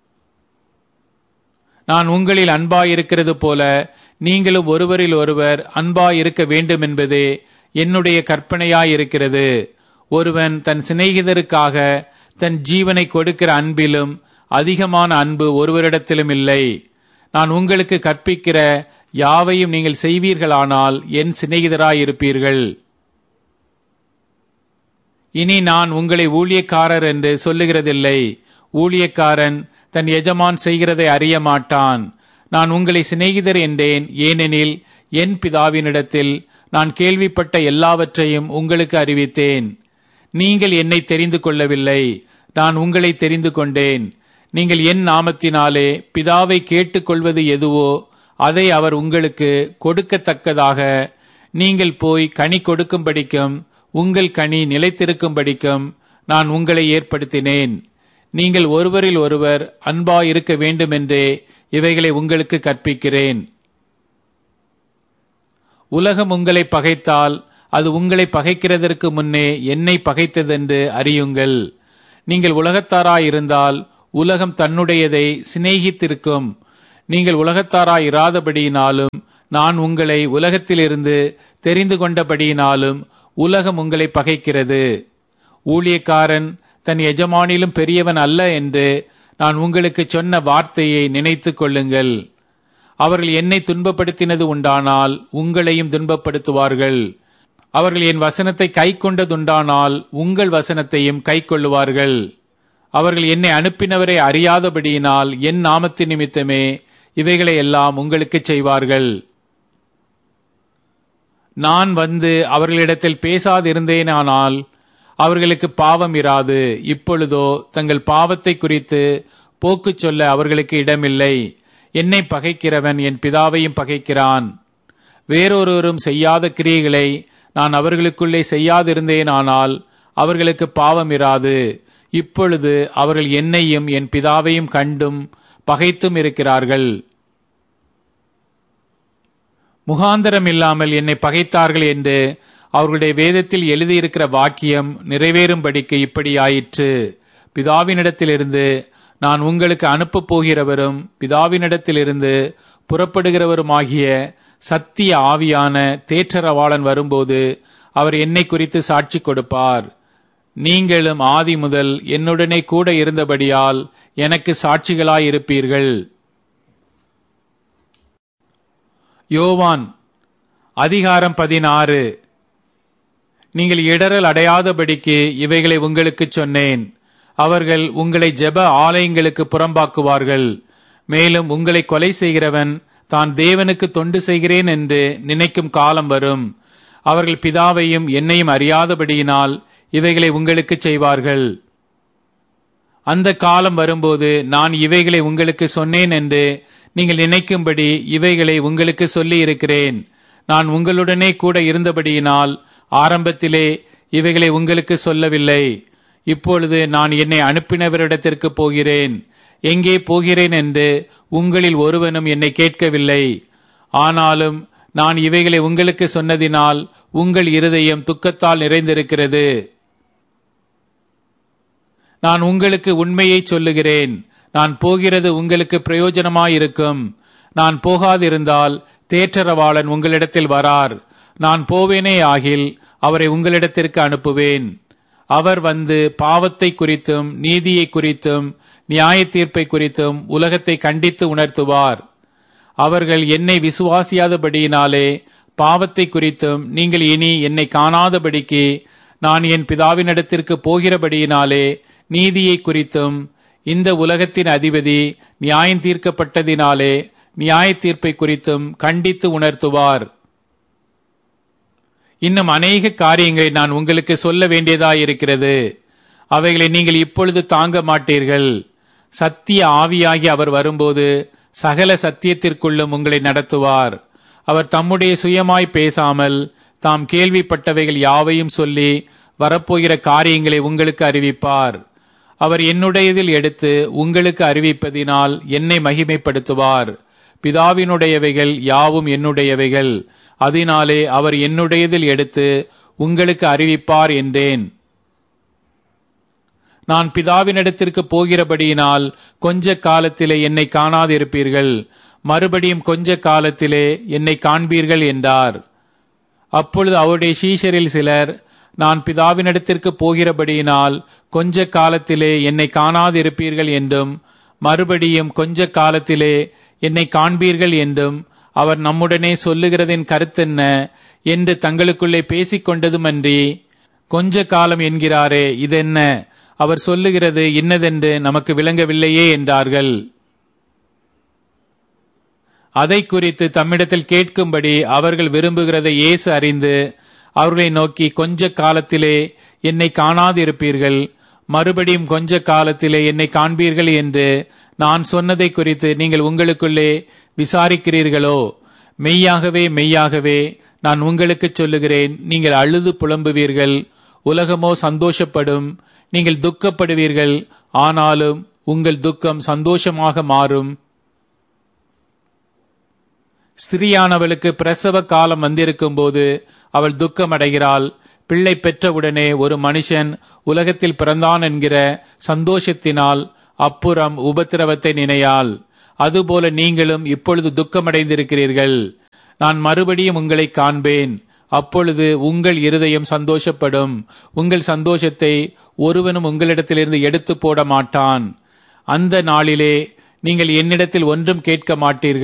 நான் உங்களில் அன்பாயிருக்கிறது போல நீங்களும் ஒருவரில் ஒருவர் அன்பாயிருக்க வேண்டும் என்பதே என்னுடைய கற்பனையாயிருக்கிறது. ஒருவன் தன் சிநேகிதருக்காக தன் ஜீவனை கொடுக்கிற அன்பிலும் அதிகமான அன்பு ஒருவரிடத்திலும் இல்லை. நான் உங்களுக்கு கற்பிக்கிற யாவையும் நீங்கள் செய்வீர்களானால் என் சிநேகிதராயிருப்பீர்கள். இனி நான் உங்களை ஊழியக்காரர் என்று சொல்லுகிறதில்லை. ஊழியக்காரன் தன் எஜமான் செய்கிறதை அறிய மாட்டான். நான் உங்களை சிநேகிதர் என்றேன், ஏனெனில் என் பிதாவினிடத்தில் நான் கேள்விப்பட்ட எல்லாவற்றையும் உங்களுக்கு அறிவித்தேன். நீங்கள் என்னை தெரிந்து கொள்ளவில்லை, நான் உங்களை தெரிந்து கொண்டேன். நீங்கள் என் நாமத்தினாலே பிதாவை கேட்டுக்கொள்வது எதுவோ அதை அவர் உங்களுக்கு கொடுக்கத்தக்கதாக நீங்கள் போய் கனி கொடுக்கும்படிக்கும் உங்கள் கனி நிலைத்திருக்கும்படிக்கும் நான் உங்களை ஏற்படுத்தினேன். நீங்கள் ஒருவரில் ஒருவர் அன்பாயிருக்க வேண்டுமென்றே இவைகளை உங்களுக்கு கற்பிக்கிறேன். உலகம் உங்களை பகைத்தால் அது உங்களை பகைக்கிறதற்கு முன்னே என்னை பகைத்ததென்று அறியுங்கள். நீங்கள் உலகத்தாராயிருந்தால் உலகம் தன்னுடையதை சிநேகித்திருக்கும். நீங்கள் உலகத்தாராயிராதபடியினாலும் நான் உங்களை உலகத்திலிருந்து தெரிந்து கொண்டபடியினாலும் உலகம் உங்களை பகைக்கிறது. ஊழியக்காரன் தன் எஜமானிலும் பெரியவன் அல்ல என்று நான் உங்களுக்கு சொன்ன வார்த்தையை நினைத்துக் கொள்ளுங்கள். அவர்கள் என்னை துன்பப்படுத்தினது உண்டானால் உங்களையும் துன்பப்படுத்துவார்கள். அவர்கள் என் வசனத்தை கை கொண்டதுண்டானால் உங்கள் வசனத்தையும் கை கொள்ளுவார்கள். அவர்கள் என்னை அனுப்பினவரை அறியாதபடியினால் என் நாமத்தின் நிமித்தமே இவைகளை எல்லாம் உங்களுக்கு செய்வார்கள். நான் வந்து அவர்களிடத்தில் பேசாதிருந்தேனானால் அவர்களுக்கு பாவம் இராது. இப்பொழுதோ தங்கள் பாவத்தை குறித்து போக்கு சொல்ல அவர்களுக்கு இடமில்லை. என்னை பகைக்கிறவன் என் பிதாவையும் பகைக்கிறான். வேறொருவரும் செய்யாத கிரியைகளை நான் அவர்களுக்குள்ளே செய்யாதிருந்தேனானால் அவர்களுக்கு பாவம் இராது. இப்பொழுது அவர்கள் என்னையும் என் பிதாவையும் கண்டும் பகைத்தும் இருக்கிறார்கள். முகாந்தரம் இல்லாமல் என்னை பகைத்தார்கள் என்று அவர்களுடைய வேதத்தில் எழுதியிருக்கிற வாக்கியம் நிறைவேறும்படிக்கு இப்படி ஆயிற்று. பிதாவினிடத்திலிருந்து நான் உங்களுக்கு அனுப்பப் போகிறவரும் பிதாவினிடத்திலிருந்து புறப்படுகிறவருமாகிய சத்திய ஆவியான தேற்றரவாளன் வரும்போது அவர் என்னை குறித்து சாட்சி கொடுப்பார். நீங்களும் ஆதி முதல் என்னுடனே கூட இருந்தபடியால் எனக்கு சாட்சிகளாயிருப்பீர்கள். யோவான் அதிகாரம் 16. நீங்கள் இடறல் அடையாதபடிக்கு இவைகளை உங்களுக்கு சொன்னேன். அவர்கள் உங்களை ஜெப ஆலயங்களுக்கு புறம்பாக்குவார்கள். மேலும் உங்களை கொலை செய்கிறவன் தான் தேவனுக்கு தொண்டு செய்கிறேன் என்று நினைக்கும் காலம் வரும். அவர்கள் பிதாவையும் என்னையும் அறியாதபடியினால் இவைகளை உங்களுக்கு செய்வார்கள். அந்த காலம் வரும்போது நான் இவைகளை உங்களுக்கு சொன்னேன் என்று நீங்கள் நினைக்கும்படி இவைகளை உங்களுக்கு சொல்லி இருக்கிறேன். நான் உங்களுடனே கூட இருந்தபடியினால் ஆரம்பத்திலே இவைகளை உங்களுக்கு சொல்லவில்லை. இப்பொழுது நான் என்னை அனுப்பினவரிடத்திற்கு போகிறேன். எங்கே போகிறேன் என்று உங்களில் ஒருவனும் என்னை கேட்கவில்லை. ஆனாலும் நான் இவைகளை உங்களுக்கு சொன்னதினால் உங்கள் இருதயம் துக்கத்தால் நிறைந்திருக்கிறது. நான் உங்களுக்கு உண்மையை சொல்லுகிறேன். நான் போகிறது உங்களுக்கு பிரயோஜனமாயிருக்கும். நான் போகாதிருந்தால் தேற்றரவாளன் உங்களிடத்தில் வரார். நான் போவேனே ஆகில் அவரை உங்களிடத்திற்கு அனுப்புவேன். அவர் வந்து பாவத்தை குறித்தும் நீதியை குறித்தும் நியாய தீர்ப்பை குறித்தும் உலகத்தை கண்டித்து உணர்த்துவார். அவர்கள் என்னை விசுவாசியாதபடியினாலே பாவத்தை குறித்தும் நீங்கள் இனி என்னை காணாதபடிக்கு நான் என் பிதாவினிடத்திற்கு போகிறபடியினாலே நீதியை குறித்தும் இந்த உலகத்தின் அதிபதி நியாயம் தீர்க்கப்பட்டதினாலே நியாய தீர்ப்பை குறித்தும் கண்டித்து உணர்த்துவார். இன்னும் அநேக காரியங்களை நான் உங்களுக்கு சொல்ல வேண்டியதாயிருக்கிறது. அவைகளை நீங்கள் இப்பொழுது தாங்க மாட்டீர்கள். சத்திய ஆவியாகி அவர் வரும்போது சகல சத்தியத்திற்குள்ளும் உங்களை நடத்துவார். அவர் தம்முடைய சுயமாய் பேசாமல் தாம் கேள்விப்பட்டவைகள் யாவையும் சொல்லி வரப்போகிற காரியங்களை உங்களுக்கு அறிவிப்பார். அவர் என்னுடையதில் எடுத்து உங்களுக்கு அறிவிப்பதினால் என்னை மகிமைப்படுத்துவார். பிதாவினுடையவைகள் யாவும் என்னுடையவைகள். அதனாலே அவர் என்னுடையதில் எடுத்து உங்களுக்கு அறிவிப்பார் என்றேன். நான் பிதாவினிடத்திற்கு போகிறபடியினால் கொஞ்ச காலத்திலே என்னை காணாதிருப்பீர்கள். மறுபடியும் கொஞ்ச காலத்திலே என்னை காண்பீர்கள் என்றார். அப்பொழுது அவருடைய சீஷரில் சிலர், நான் பிதாவினிடத்திற்கு போகிறபடியினால் கொஞ்ச காலத்திலே என்னை காணாதிருப்பீர்கள் என்றும் மறுபடியும் கொஞ்ச காலத்திலே என்னை காண்பீர்கள் என்றும் அவர் நம்முடனே சொல்லுகிறதின் கருத்தென்ன என்று தங்களுக்குள்ளே பேசிக்கொண்டதுமன்றி, கொஞ்ச காலம் என்கிறாரே, இதென்ன? அவர் சொல்லுகிறது இன்னதென்று நமக்கு விளங்கவில்லையே என்றார்கள். அதை குறித்து தம்மிடத்தில் கேட்கும்படி அவர்கள் விரும்புகிறதை இயேசு அறிந்து அவர்களை நோக்கி, கொஞ்ச காலத்திலே என்னை காணாதிருப்பீர்கள், மறுபடியும் கொஞ்ச காலத்திலே என்னை காண்பீர்கள் என்று நான் சொன்னதை குறித்து நீங்கள் உங்களுக்குள்ளே விசாரிக்கிறீர்களோ? மெய்யாகவே மெய்யாகவே நான் உங்களுக்கு சொல்லுகிறேன், நீங்கள் அழுது புலம்புவீர்கள், உலகமோ சந்தோஷப்படும். நீங்கள் துக்கப்படுவீர்கள், ஆனாலும் உங்கள் துக்கம் சந்தோஷமாக மாறும். ஸ்திரியானவளுக்கு பிரசவ காலம் வந்திருக்கும் போது அவள் துக்கமடைகிறாள். பிள்ளை பெற்றவுடனே ஒரு மனுஷன் உலகத்தில் பிறந்தான் என்கிற சந்தோஷத்தினால் அப்புறம் உபத்திரவத்தை நினையாள். அதுபோல நீங்களும் இப்பொழுது துக்கமடைந்திருக்கிறீர்கள். நான் மறுபடியும் உங்களை காண்பேன். அப்பொழுது உங்கள் இருதயம் சந்தோஷப்படும். உங்கள் சந்தோஷத்தை ஒருவனும் உங்களிடத்திலிருந்து எடுத்து போட மாட்டான். அந்த நாளிலே நீங்கள் என்னிடத்தில் ஒன்றும் கேட்க மாட்டீர்கள்.